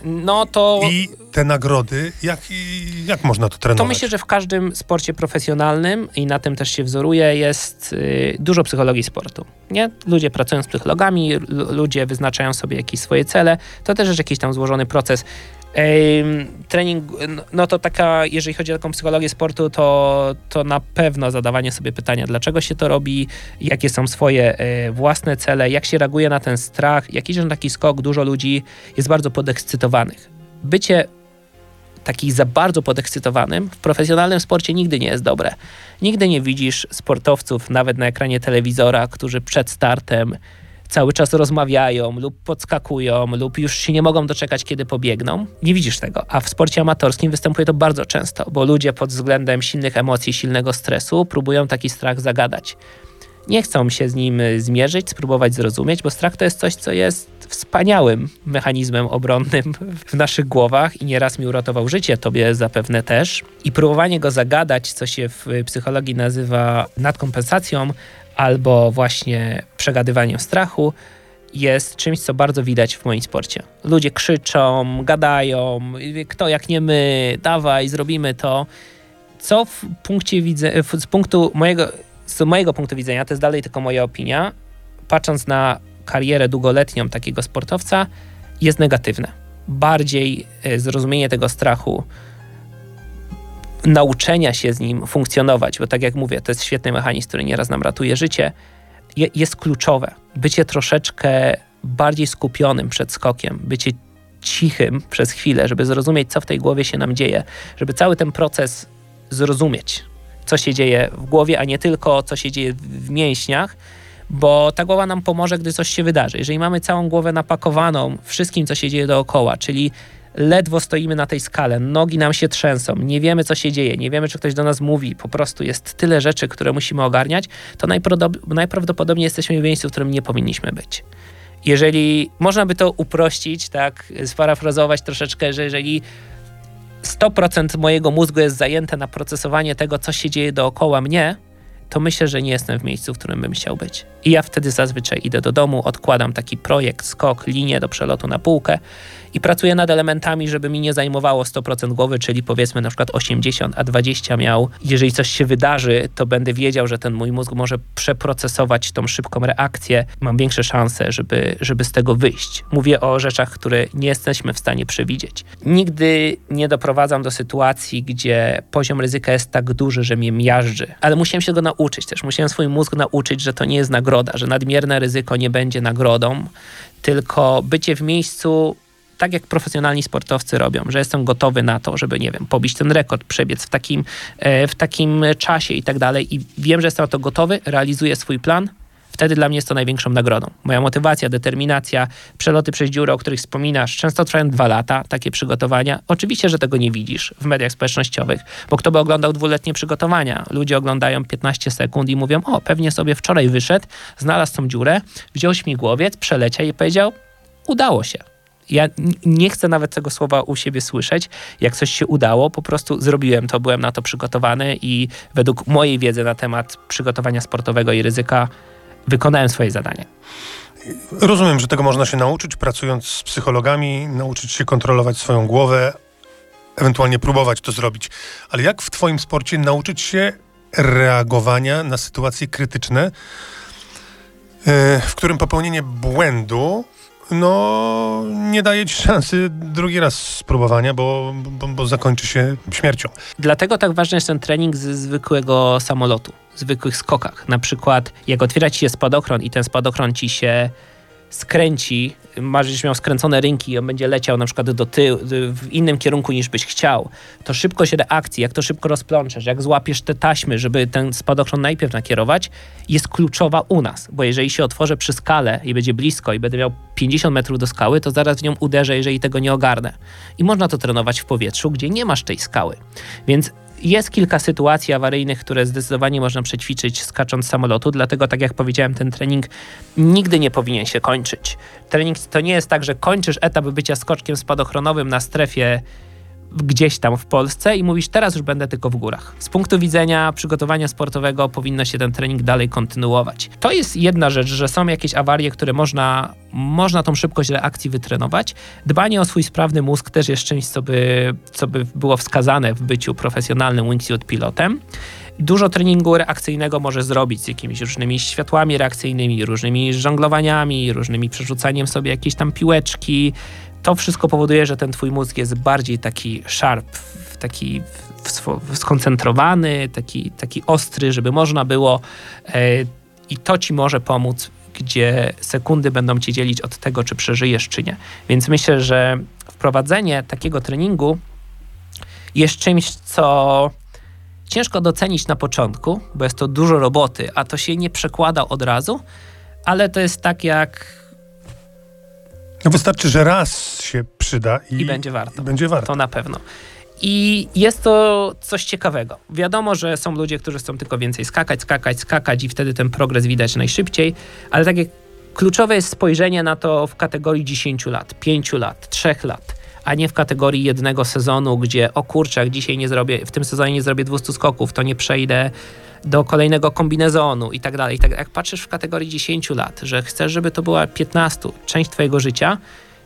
i te nagrody, jak można to trenować? To myślę, że w każdym sporcie profesjonalnym i na tym też się wzoruje, jest dużo psychologii sportu. Nie? Ludzie pracują z psychologami, ludzie wyznaczają sobie jakieś swoje cele, to też jest jakiś tam złożony proces. Trening, no to taka, jeżeli chodzi o taką psychologię sportu, to na pewno zadawanie sobie pytania, dlaczego się to robi, jakie są swoje własne cele, jak się reaguje na ten strach. Jak idziesz na taki skok, dużo ludzi jest bardzo podekscytowanych. Bycie taki za bardzo podekscytowanym w profesjonalnym sporcie nigdy nie jest dobre. Nigdy nie widzisz sportowców, nawet na ekranie telewizora, którzy przed startem cały czas rozmawiają lub podskakują lub już się nie mogą doczekać, kiedy pobiegną. Nie widzisz tego, a w sporcie amatorskim występuje to bardzo często, bo ludzie pod względem silnych emocji, silnego stresu próbują taki strach zagadać. Nie chcą się z nim zmierzyć, spróbować zrozumieć, bo strach to jest coś, co jest wspaniałym mechanizmem obronnym w naszych głowach i nieraz mi uratował życie, tobie zapewne też. I próbowanie go zagadać, co się w psychologii nazywa nadkompensacją, albo właśnie przegadywaniem strachu, jest czymś, co bardzo widać w moim sporcie. Ludzie krzyczą, gadają, kto jak nie my, dawaj, zrobimy to. Co z mojego punktu widzenia, to jest dalej tylko moja opinia, patrząc na karierę długoletnią takiego sportowca, jest negatywne. Bardziej zrozumienie tego strachu, nauczenia się z nim funkcjonować, bo tak jak mówię, to jest świetny mechanizm, który nieraz nam ratuje życie, jest kluczowe. Bycie troszeczkę bardziej skupionym przed skokiem, bycie cichym przez chwilę, żeby zrozumieć, co w tej głowie się nam dzieje, żeby cały ten proces zrozumieć, co się dzieje w głowie, a nie tylko co się dzieje w mięśniach, bo ta głowa nam pomoże, gdy coś się wydarzy. Jeżeli mamy całą głowę napakowaną wszystkim, co się dzieje dookoła, czyli ledwo stoimy na tej skale, nogi nam się trzęsą, nie wiemy, co się dzieje, nie wiemy, czy ktoś do nas mówi, po prostu jest tyle rzeczy, które musimy ogarniać, to najprawdopodobniej jesteśmy w miejscu, w którym nie powinniśmy być. Jeżeli można by to uprościć, tak, sparafrazować troszeczkę, że jeżeli 100% mojego mózgu jest zajęte na procesowanie tego, co się dzieje dookoła mnie, to myślę, że nie jestem w miejscu, w którym bym chciał być. I ja wtedy zazwyczaj idę do domu, odkładam taki projekt, skok, linię do przelotu na półkę i pracuję nad elementami, żeby mi nie zajmowało 100% głowy, czyli powiedzmy na przykład 80, a 20 miał. Jeżeli coś się wydarzy, to będę wiedział, że ten mój mózg może przeprocesować tą szybką reakcję. Mam większe szanse, żeby z tego wyjść. Mówię o rzeczach, które nie jesteśmy w stanie przewidzieć. Nigdy nie doprowadzam do sytuacji, gdzie poziom ryzyka jest tak duży, że mnie miażdży. Ale musiałem się go nauczyć też. Musiałem swój mózg nauczyć, że to nie jest nagroda, że nadmierne ryzyko nie będzie nagrodą, tylko bycie w miejscu, tak jak profesjonalni sportowcy robią, że jestem gotowy na to, żeby, nie wiem, pobić ten rekord, przebiec w takim czasie i tak dalej. I wiem, że jestem na to gotowy, realizuję swój plan. Wtedy dla mnie jest to największą nagrodą. Moja motywacja, determinacja, przeloty przez dziurę, o których wspominasz, często trwają 2 lata, takie przygotowania. Oczywiście, że tego nie widzisz w mediach społecznościowych, bo kto by oglądał 2-letnie przygotowania? Ludzie oglądają 15 sekund i mówią, pewnie sobie wczoraj wyszedł, znalazł tą dziurę, wziął śmigłowiec, przeleciał i powiedział, udało się. Ja nie chcę nawet tego słowa u siebie słyszeć. Jak coś się udało, po prostu zrobiłem to, byłem na to przygotowany i według mojej wiedzy na temat przygotowania sportowego i ryzyka wykonałem swoje zadanie. Rozumiem, że tego można się nauczyć, pracując z psychologami, nauczyć się kontrolować swoją głowę, ewentualnie próbować to zrobić. Ale jak w twoim sporcie nauczyć się reagowania na sytuacje krytyczne, w którym popełnienie błędu nie daje ci szansy drugi raz spróbowania, bo zakończy się śmiercią. Dlatego tak ważny jest ten trening ze zwykłego samolotu, zwykłych skokach. Na przykład jak otwiera ci się spadochron i ten spadochron ci się skręci, będziesz miał skręcone rynki i on będzie leciał na przykład do tyłu, w innym kierunku niż byś chciał, to szybkość reakcji, jak to szybko rozplączesz, jak złapiesz te taśmy, żeby ten spadochron najpierw nakierować, jest kluczowa u nas, bo jeżeli się otworzę przy skale i będzie blisko i będę miał 50 metrów do skały, to zaraz w nią uderzę, jeżeli tego nie ogarnę. I można to trenować w powietrzu, gdzie nie masz tej skały. Więc jest kilka sytuacji awaryjnych, które zdecydowanie można przećwiczyć skacząc z samolotu, dlatego tak jak powiedziałem, ten trening nigdy nie powinien się kończyć. Trening to nie jest tak, że kończysz etap bycia skoczkiem spadochronowym na strefie gdzieś tam w Polsce i mówisz, teraz już będę tylko w górach. Z punktu widzenia przygotowania sportowego powinno się ten trening dalej kontynuować. To jest jedna rzecz, że są jakieś awarie, które można tą szybkość reakcji wytrenować. Dbanie o swój sprawny mózg też jest czymś, co by było wskazane w byciu profesjonalnym wingsuit pilotem. Dużo treningu reakcyjnego może zrobić z jakimiś różnymi światłami reakcyjnymi, różnymi żonglowaniami, różnymi przerzucaniem sobie jakiejś tam piłeczki. To wszystko powoduje, że ten twój mózg jest bardziej taki sharp, taki skoncentrowany, taki ostry, żeby można było i to ci może pomóc, gdzie sekundy będą cię dzielić od tego, czy przeżyjesz, czy nie. Więc myślę, że wprowadzenie takiego treningu jest czymś, co ciężko docenić na początku, bo jest to dużo roboty, a to się nie przekłada od razu, ale to jest tak jak... Wystarczy, że raz się przyda i będzie warto. I będzie warto. To na pewno. I jest to coś ciekawego. Wiadomo, że są ludzie, którzy chcą tylko więcej skakać i wtedy ten progres widać najszybciej, ale tak jak kluczowe jest spojrzenie na to w kategorii 10 lat, 5 lat, 3 lat, a nie w kategorii jednego sezonu, gdzie o kurczę, jak dzisiaj w tym sezonie nie zrobię 200 skoków, to nie przejdę do kolejnego kombinezonu i tak dalej. Jak patrzysz w kategorii 10 lat, że chcesz, żeby to była 15, część twojego życia,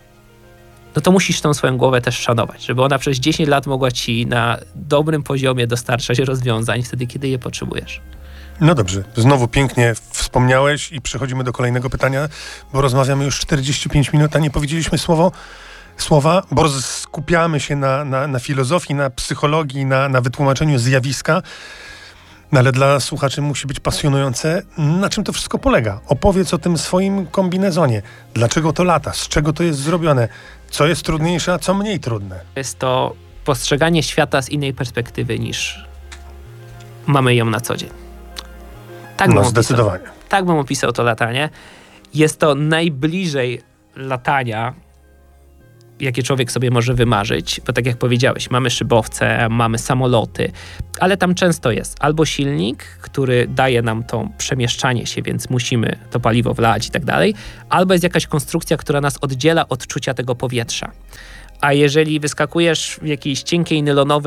no to musisz tą swoją głowę też szanować, żeby ona przez 10 lat mogła ci na dobrym poziomie dostarczać rozwiązań wtedy, kiedy je potrzebujesz. No dobrze, znowu pięknie wspomniałeś i przechodzimy do kolejnego pytania, bo rozmawiamy już 45 minut, a nie powiedzieliśmy słowa, bo skupiamy się na filozofii, na psychologii, na wytłumaczeniu zjawiska. No ale dla słuchaczy musi być pasjonujące, na czym to wszystko polega. Opowiedz o tym swoim kombinezonie. Dlaczego to lata? Z czego to jest zrobione? Co jest trudniejsze, a co mniej trudne? Jest to postrzeganie świata z innej perspektywy niż mamy ją na co dzień. Tak No zdecydowanie. Tak bym opisał to latanie. Jest to najbliżej latania, jakie człowiek sobie może wymarzyć, bo tak jak powiedziałeś, mamy szybowce, mamy samoloty, ale tam często jest albo silnik, który daje nam to przemieszczanie się, więc musimy to paliwo wlać i tak dalej, albo jest jakaś konstrukcja, która nas oddziela od czucia tego powietrza. A jeżeli wyskakujesz w jakiejś cienkiej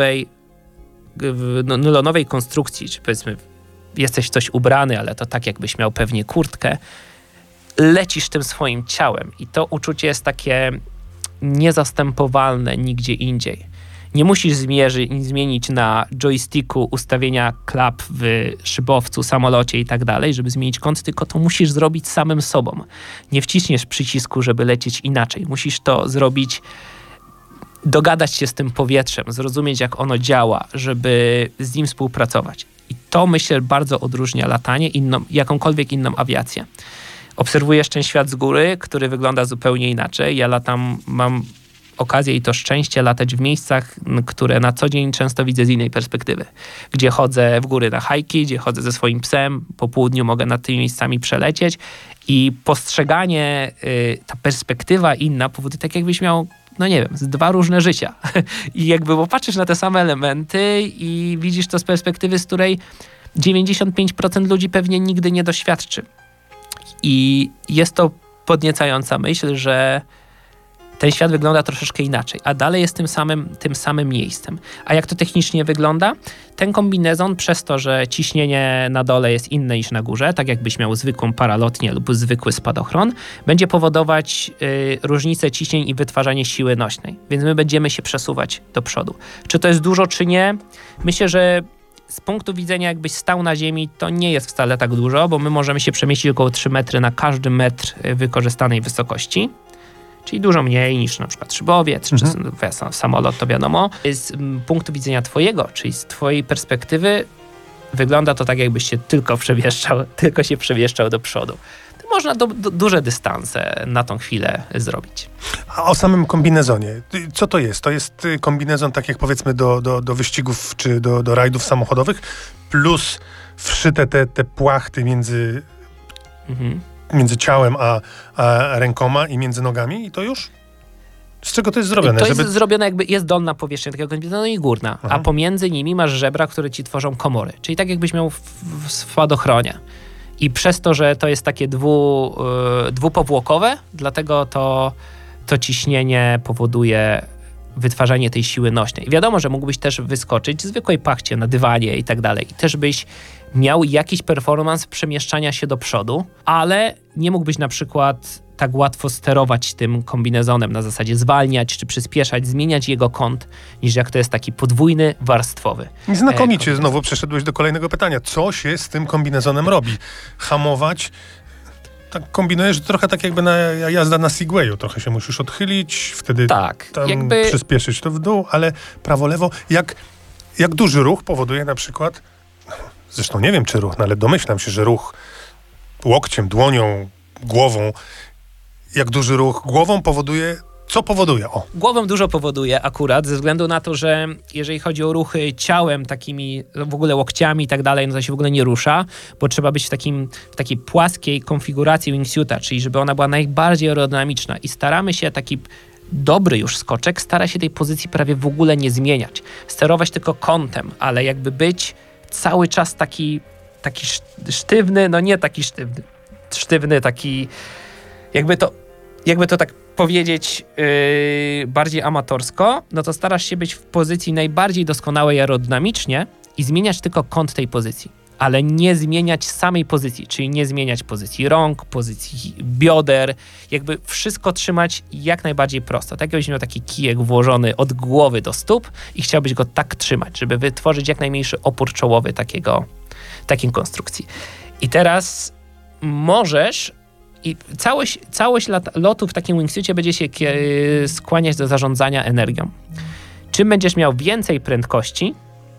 nylonowej konstrukcji, czy powiedzmy jesteś w coś ubrany, ale to tak jakbyś miał pewnie kurtkę, lecisz tym swoim ciałem i to uczucie jest takie niezastępowalne nigdzie indziej. Nie musisz zmienić na joysticku ustawienia klap w szybowcu, samolocie i tak dalej, żeby zmienić kąt, tylko to musisz zrobić samym sobą. Nie wciśniesz przycisku, żeby lecieć inaczej. Musisz to zrobić, dogadać się z tym powietrzem, zrozumieć, jak ono działa, żeby z nim współpracować. I to, myślę, bardzo odróżnia latanie, jakąkolwiek inną awiację. Obserwujesz ten świat z góry, który wygląda zupełnie inaczej. Ja mam okazję i to szczęście latać w miejscach, które na co dzień często widzę z innej perspektywy. Gdzie chodzę w góry na hajki, gdzie chodzę ze swoim psem, po południu mogę nad tymi miejscami przelecieć i postrzeganie, ta perspektywa inna powoduje tak jakbyś miał, no nie wiem, z dwa różne życia. I jakby popatrzysz na te same elementy i widzisz to z perspektywy, z której 95% ludzi pewnie nigdy nie doświadczy. I jest to podniecająca myśl, że ten świat wygląda troszeczkę inaczej, a dalej jest tym samym miejscem. A jak to technicznie wygląda? Ten kombinezon, przez to, że ciśnienie na dole jest inne niż na górze, tak jakbyś miał zwykłą paralotnię lub zwykły spadochron, będzie powodować różnicę ciśnień i wytwarzanie siły nośnej. Więc my będziemy się przesuwać do przodu. Czy to jest dużo, czy nie? Myślę, że z punktu widzenia, jakbyś stał na ziemi, to nie jest wcale tak dużo, bo my możemy się przemieścić około 3 metry na każdy metr wykorzystanej wysokości. Czyli dużo mniej niż na przykład szybowiec, czy samolot, to wiadomo. Z punktu widzenia twojego, czyli z twojej perspektywy, wygląda to tak, jakbyś się tylko się przemieszczał do przodu. To można duże dystanse na tą chwilę zrobić. A o samym kombinezonie, co to jest? To jest kombinezon, tak jak powiedzmy do wyścigów czy do rajdów samochodowych, plus wszyte te płachty między ciałem a rękoma i między nogami i to już? Z czego to jest zrobione? To jest zrobione jakby, jest dolna powierzchnia takiego kombinezonu i górna, a pomiędzy nimi masz żebra, które ci tworzą komory. Czyli tak jakbyś miał w spadochronie. I przez to, że to jest takie dwupowłokowe, dlatego to ciśnienie powoduje wytwarzanie tej siły nośnej. Wiadomo, że mógłbyś też wyskoczyć w zwykłej pachcie na dywanie i tak dalej. I też byś miał jakiś performance przemieszczania się do przodu, ale nie mógłbyś na przykład tak łatwo sterować tym kombinezonem, na zasadzie zwalniać czy przyspieszać, zmieniać jego kąt, niż jak to jest taki podwójny, warstwowy. Znakomicie znowu przeszedłeś do kolejnego pytania. Co się z tym kombinezonem robi? Hamować? Tak kombinujesz trochę tak jakby jazda na Segwayu. Trochę się musisz odchylić, wtedy przyspieszyć to w dół, ale prawo, lewo. Jak duży ruch powoduje na przykład, zresztą nie wiem czy ruch, no ale domyślam się, że ruch łokciem, dłonią, głową, jak duży ruch głową powoduje, co powoduje? Głową dużo powoduje akurat, ze względu na to, że jeżeli chodzi o ruchy ciałem, takimi w ogóle łokciami i tak dalej, no to się w ogóle nie rusza, bo trzeba być w takiej płaskiej konfiguracji wingsuita, czyli żeby ona była najbardziej aerodynamiczna i staramy się taki dobry już skoczek, stara się tej pozycji prawie w ogóle nie zmieniać. Sterować tylko kątem, ale jakby być cały czas taki sztywny, no nie taki sztywny, taki jakby to tak powiedzieć bardziej amatorsko, no to starasz się być w pozycji najbardziej doskonałej aerodynamicznie i zmieniać tylko kąt tej pozycji, ale nie zmieniać samej pozycji, czyli nie zmieniać pozycji rąk, pozycji bioder, jakby wszystko trzymać jak najbardziej prosto. Tak jakbyś miał taki kijek włożony od głowy do stóp i chciałbyś go tak trzymać, żeby wytworzyć jak najmniejszy opór czołowy takiej konstrukcji. I teraz możesz i całość lotu w takim wingsuitie będzie się skłaniać do zarządzania energią. Czym będziesz miał więcej prędkości,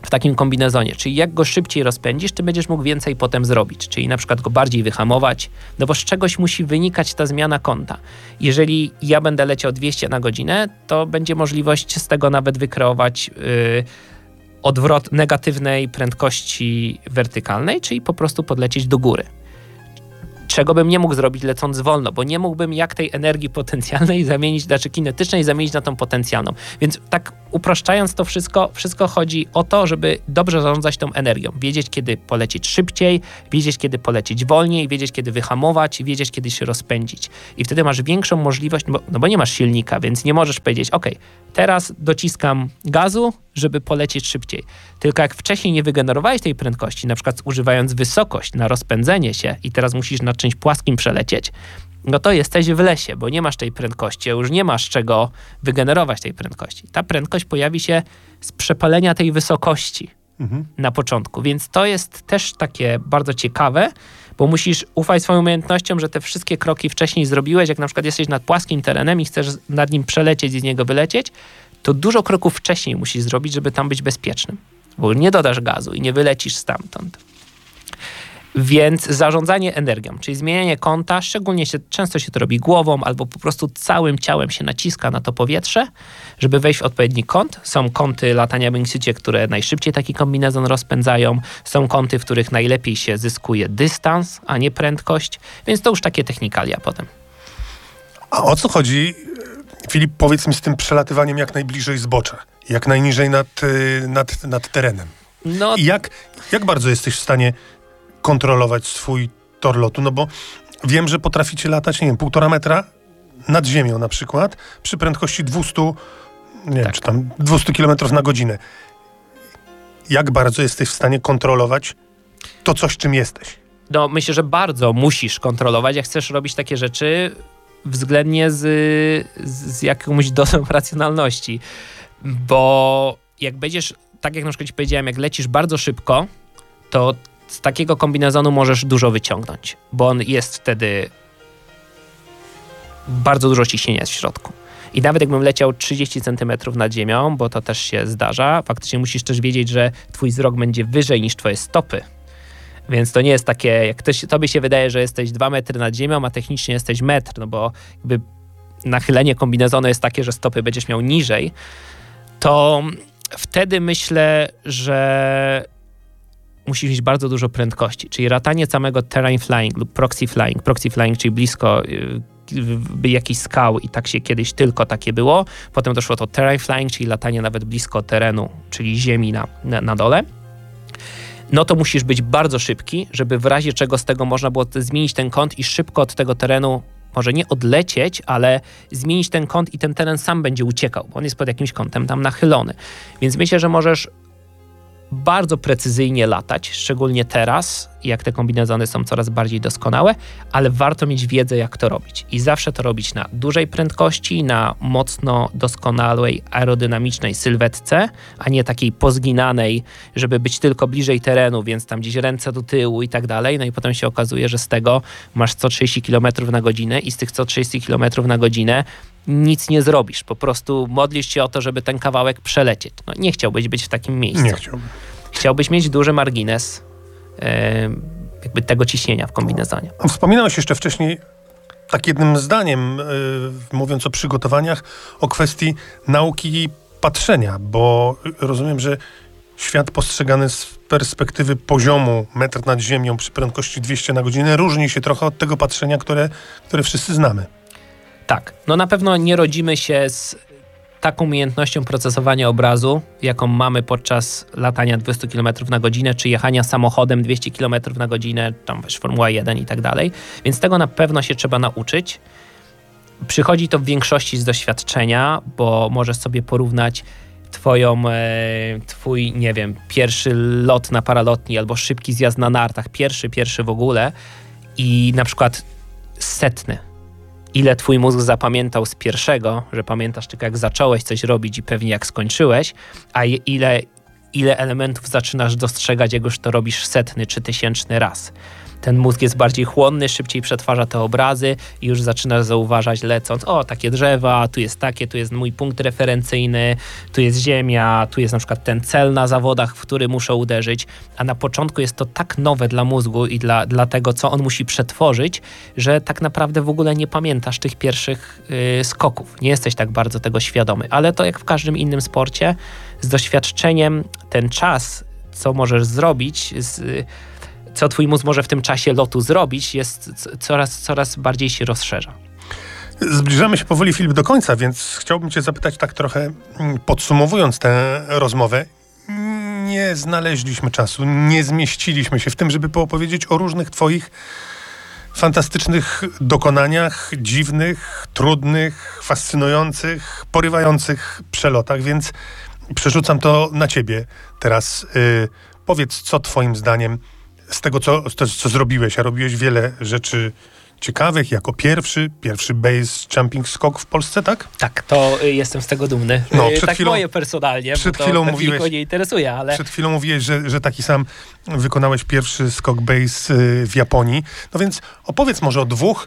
w takim kombinezonie. Czyli jak go szybciej rozpędzisz, ty będziesz mógł więcej potem zrobić. Czyli na przykład go bardziej wyhamować, no bo z czegoś musi wynikać ta zmiana kąta. Jeżeli ja będę leciał 200 na godzinę, to będzie możliwość z tego nawet wykreować odwrot negatywnej prędkości wertykalnej, czyli po prostu podlecieć do góry. Czego bym nie mógł zrobić lecąc wolno, bo nie mógłbym jak tej energii potencjalnej zamienić, znaczy kinetycznej zamienić na tą potencjalną. Więc tak upraszczając to wszystko chodzi o to, żeby dobrze zarządzać tą energią. Wiedzieć, kiedy polecieć szybciej, wiedzieć, kiedy polecieć wolniej, wiedzieć, kiedy wyhamować, wiedzieć, kiedy się rozpędzić. I wtedy masz większą możliwość, bo nie masz silnika, więc nie możesz powiedzieć, ok, teraz dociskam gazu, żeby polecieć szybciej. Tylko jak wcześniej nie wygenerowałeś tej prędkości, na przykład używając wysokość na rozpędzenie się i teraz musisz nad czymś płaskim przelecieć, no to jesteś w lesie, bo nie masz tej prędkości, już nie masz czego wygenerować tej prędkości. Ta prędkość pojawi się z przepalenia tej wysokości na początku, więc to jest też takie bardzo ciekawe, bo musisz ufać swoim umiejętnościom, że te wszystkie kroki wcześniej zrobiłeś, jak na przykład jesteś nad płaskim terenem i chcesz nad nim przelecieć i z niego wylecieć, to dużo kroków wcześniej musisz zrobić, żeby tam być bezpiecznym, bo nie dodasz gazu i nie wylecisz stamtąd. Więc zarządzanie energią, czyli zmienianie kąta, często się to robi głową albo po prostu całym ciałem się naciska na to powietrze, żeby wejść w odpowiedni kąt. Są kąty latania w wingsuitie, które najszybciej taki kombinezon rozpędzają. Są kąty, w których najlepiej się zyskuje dystans, a nie prędkość. Więc to już takie technikalia potem. A o co chodzi, Filip, powiedz mi, z tym przelatywaniem jak najbliżej zbocza, jak najniżej nad terenem? No. I jak bardzo jesteś w stanie kontrolować swój tor lotu? No bo wiem, że potraficie latać, nie wiem, 1,5 metra nad ziemią na przykład, przy prędkości 200 km na godzinę. Jak bardzo jesteś w stanie kontrolować to coś, czym jesteś? No, myślę, że bardzo musisz kontrolować, jak chcesz robić takie rzeczy względnie z jakąś dozą racjonalności. Bo jak będziesz, tak jak na przykład ci powiedziałem, jak lecisz bardzo szybko, to z takiego kombinezonu możesz dużo wyciągnąć, bo on jest wtedy bardzo dużo ciśnienia jest w środku. I nawet jakbym leciał 30 cm nad ziemią, bo to też się zdarza, faktycznie musisz też wiedzieć, że twój wzrok będzie wyżej niż twoje stopy. Więc to nie jest takie, jak tobie się wydaje, że jesteś 2 metry nad ziemią, a technicznie jesteś metr, no bo jakby nachylenie kombinezonu jest takie, że stopy będziesz miał niżej, to wtedy myślę, że musisz mieć bardzo dużo prędkości, czyli ratanie samego terrain flying lub proxy flying, czyli blisko jakichś skał i tak się kiedyś tylko takie było. Potem doszło to terrain flying, czyli latanie nawet blisko terenu, czyli ziemi na dole. No to musisz być bardzo szybki, żeby w razie czego z tego można było zmienić ten kąt i szybko od tego terenu może nie odlecieć, ale zmienić ten kąt i ten teren sam będzie uciekał, bo on jest pod jakimś kątem tam nachylony. Więc myślę, że możesz bardzo precyzyjnie latać, szczególnie teraz, jak te kombinezony są coraz bardziej doskonałe, ale warto mieć wiedzę, jak to robić. I zawsze to robić na dużej prędkości, na mocno doskonałej aerodynamicznej sylwetce, a nie takiej pozginanej, żeby być tylko bliżej terenu, więc tam gdzieś ręce do tyłu i tak dalej. No i potem się okazuje, że z tego masz 130 km na godzinę i z tych 130 km na godzinę nic nie zrobisz. Po prostu modlisz się o to, żeby ten kawałek przelecieć. No, nie chciałbyś być w takim miejscu. Nie chciałbym. Chciałbyś mieć duży margines jakby tego ciśnienia w kombinezonie. Wspominałeś jeszcze wcześniej tak jednym zdaniem, mówiąc o przygotowaniach, o kwestii nauki patrzenia, bo rozumiem, że świat postrzegany z perspektywy poziomu metr nad ziemią przy prędkości 200 na godzinę różni się trochę od tego patrzenia, które wszyscy znamy. Tak, no na pewno nie rodzimy się z taką umiejętnością procesowania obrazu, jaką mamy podczas latania 200 km na godzinę, czy jechania samochodem 200 km na godzinę, tam wiesz, Formuła 1 i tak dalej. Więc tego na pewno się trzeba nauczyć. Przychodzi to w większości z doświadczenia, bo możesz sobie porównać twój, nie wiem, pierwszy lot na paralotni albo szybki zjazd na nartach, pierwszy w ogóle i na przykład setny. Ile twój mózg zapamiętał z pierwszego, że pamiętasz tylko jak zacząłeś coś robić i pewnie jak skończyłeś, a ile elementów zaczynasz dostrzegać, jak już to robisz 100. czy 1000. raz. ten mózg jest bardziej chłonny, szybciej przetwarza te obrazy i już zaczynasz zauważać lecąc, takie drzewa, tu jest takie, tu jest mój punkt referencyjny, tu jest ziemia, tu jest na przykład ten cel na zawodach, w który muszę uderzyć, a na początku jest to tak nowe dla mózgu i dla tego, co on musi przetworzyć, że tak naprawdę w ogóle nie pamiętasz tych pierwszych skoków. Nie jesteś tak bardzo tego świadomy, ale to jak w każdym innym sporcie, z doświadczeniem ten czas, co możesz zrobić, co twój mózg może w tym czasie lotu zrobić, jest coraz bardziej się rozszerza. Zbliżamy się powoli, Filip, do końca, więc chciałbym cię zapytać tak trochę, podsumowując tę rozmowę. Nie znaleźliśmy czasu, nie zmieściliśmy się w tym, żeby poopowiedzieć o różnych twoich fantastycznych dokonaniach, dziwnych, trudnych, fascynujących, porywających przelotach, więc przerzucam to na ciebie teraz. Powiedz, co twoim zdaniem z tego, co zrobiłeś, a robiłeś wiele rzeczy ciekawych, jako pierwszy base jumping skok w Polsce, tak? Tak, to jestem z tego dumny. Tak moje personalnie, bo to nikogo nie interesuje, ale... Przed chwilą mówiłeś, że taki sam wykonałeś pierwszy skok base w Japonii. No więc opowiedz może o 2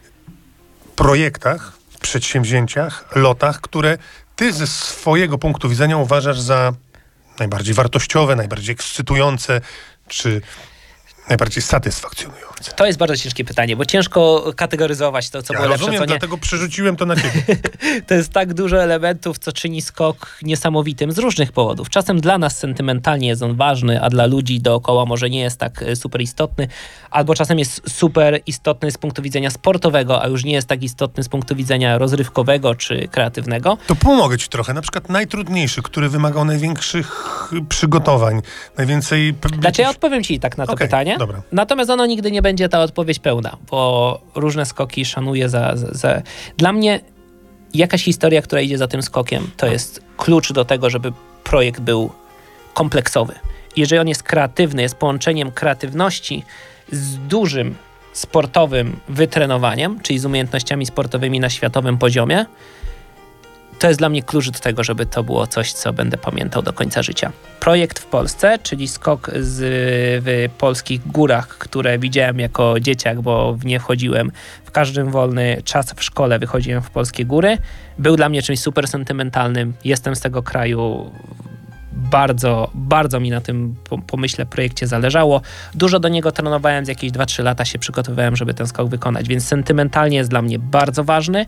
projektach, przedsięwzięciach, lotach, które ty ze swojego punktu widzenia uważasz za najbardziej wartościowe, najbardziej ekscytujące, czy najbardziej satysfakcjonujące? To jest bardzo ciężkie pytanie, bo ciężko kategoryzować to, co było lepsze, co nie. Dlatego przerzuciłem to na ciebie. To jest tak dużo elementów, co czyni skok niesamowitym z różnych powodów. Czasem dla nas sentymentalnie jest on ważny, a dla ludzi dookoła może nie jest tak super istotny, albo czasem jest super istotny z punktu widzenia sportowego, a już nie jest tak istotny z punktu widzenia rozrywkowego czy kreatywnego. To pomogę ci trochę. Na przykład najtrudniejszy, który wymagał największych przygotowań, najwięcej... Znaczy ja odpowiem ci tak na to pytanie. Dobra. Natomiast ono nigdy nie będzie ta odpowiedź pełna, bo różne skoki szanuję Dla mnie jakaś historia, która idzie za tym skokiem, to jest klucz do tego, żeby projekt był kompleksowy. Jeżeli on jest kreatywny, jest połączeniem kreatywności z dużym sportowym wytrenowaniem, czyli z umiejętnościami sportowymi na światowym poziomie, to jest dla mnie klucz do tego, żeby to było coś, co będę pamiętał do końca życia. Projekt w Polsce, czyli skok w polskich górach, które widziałem jako dzieciak, bo w nie wchodziłem w każdy wolny czas w szkole, wychodziłem w polskie góry, był dla mnie czymś super sentymentalnym. Jestem z tego kraju, bardzo, bardzo mi na tym pomyśle projekcie zależało. Dużo do niego trenowałem, z jakieś 2-3 lata się przygotowywałem, żeby ten skok wykonać, więc sentymentalnie jest dla mnie bardzo ważny.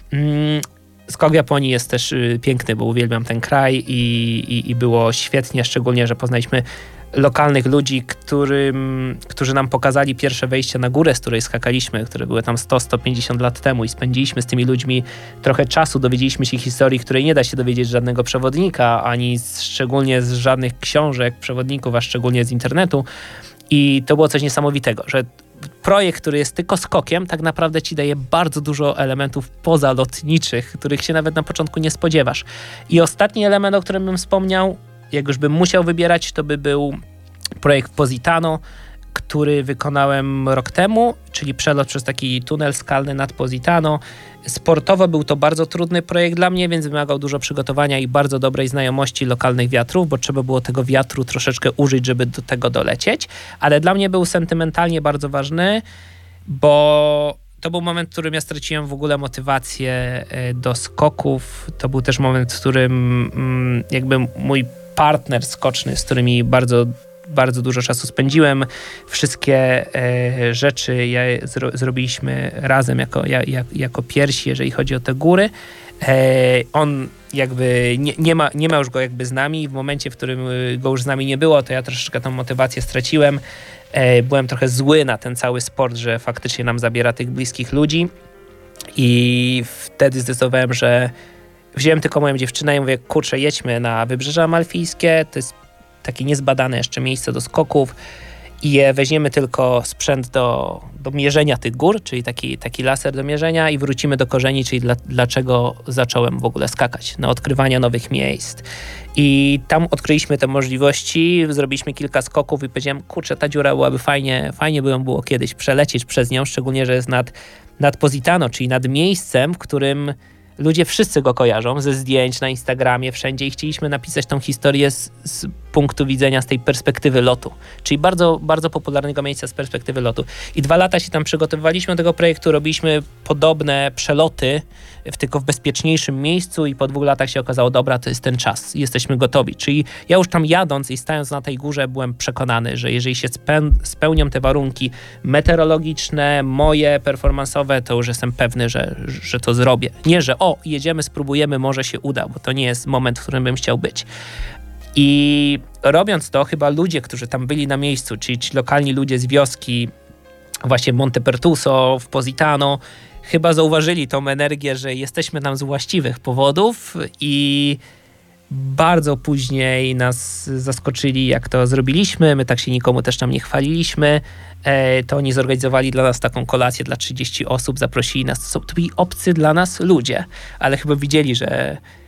Skok w Japonii jest też piękny, bo uwielbiam ten kraj i było świetnie, szczególnie, że poznaliśmy lokalnych ludzi, którzy nam pokazali pierwsze wejście na górę, z której skakaliśmy, które były tam 100-150 lat temu i spędziliśmy z tymi ludźmi trochę czasu, dowiedzieliśmy się historii, której nie da się dowiedzieć z żadnego przewodnika, ani szczególnie z żadnych książek, przewodników, a szczególnie z internetu. I to było coś niesamowitego, że projekt, który jest tylko skokiem, tak naprawdę ci daje bardzo dużo elementów pozalotniczych, których się nawet na początku nie spodziewasz. I ostatni element, o którym bym wspomniał, jak już bym musiał wybierać, to by był projekt Positano, który wykonałem rok temu, czyli przelot przez taki tunel skalny nad Positano. Sportowo był to bardzo trudny projekt dla mnie, więc wymagał dużo przygotowania i bardzo dobrej znajomości lokalnych wiatrów, bo trzeba było tego wiatru troszeczkę użyć, żeby do tego dolecieć. Ale dla mnie był sentymentalnie bardzo ważny, bo to był moment, w którym ja straciłem w ogóle motywację do skoków. To był też moment, w którym jakby mój partner skoczny, z którymi bardzo dużo czasu spędziłem. Wszystkie rzeczy zrobiliśmy razem jako pierwsi, jeżeli chodzi o te góry. On jakby nie ma już go jakby z nami. W momencie, w którym go już z nami nie było, to ja troszeczkę tą motywację straciłem. Byłem trochę zły na ten cały sport, że faktycznie nam zabiera tych bliskich ludzi. I wtedy zdecydowałem, że wziąłem tylko moją dziewczynę i mówię, kurczę, jedźmy na Wybrzeże Amalfijskie. To jest takie niezbadane jeszcze miejsce do skoków i weźmiemy tylko sprzęt do mierzenia tych gór, czyli taki laser do mierzenia i wrócimy do korzeni, czyli dlaczego zacząłem w ogóle skakać, na odkrywanie nowych miejsc. I tam odkryliśmy te możliwości, zrobiliśmy kilka skoków i powiedziałem, kurczę, ta dziura byłaby fajnie by ją było kiedyś przelecieć przez nią, szczególnie, że jest nad Positano, czyli nad miejscem, w którym ludzie wszyscy go kojarzą ze zdjęć na Instagramie, wszędzie i chcieliśmy napisać tą historię z punktu widzenia, z tej perspektywy lotu. Czyli bardzo, bardzo popularnego miejsca z perspektywy lotu. I 2 lata się tam przygotowywaliśmy do tego projektu, robiliśmy podobne przeloty, tylko w bezpieczniejszym miejscu i po 2 latach się okazało, dobra, to jest ten czas, jesteśmy gotowi. Czyli ja już tam jadąc i stając na tej górze byłem przekonany, że jeżeli się spełnią te warunki meteorologiczne, moje, performansowe, to już jestem pewny, że to zrobię. Nie, że jedziemy, spróbujemy, może się uda, bo to nie jest moment, w którym bym chciał być. I robiąc to, chyba ludzie, którzy tam byli na miejscu, czyli ci lokalni ludzie z wioski, właśnie w Monte Pertuso, w Positano, chyba zauważyli tą energię, że jesteśmy tam z właściwych powodów i bardzo później nas zaskoczyli, jak to zrobiliśmy. My tak się nikomu też tam nie chwaliliśmy. To oni zorganizowali dla nas taką kolację dla 30 osób, zaprosili nas. To byli obcy dla nas ludzie, ale chyba widzieli, że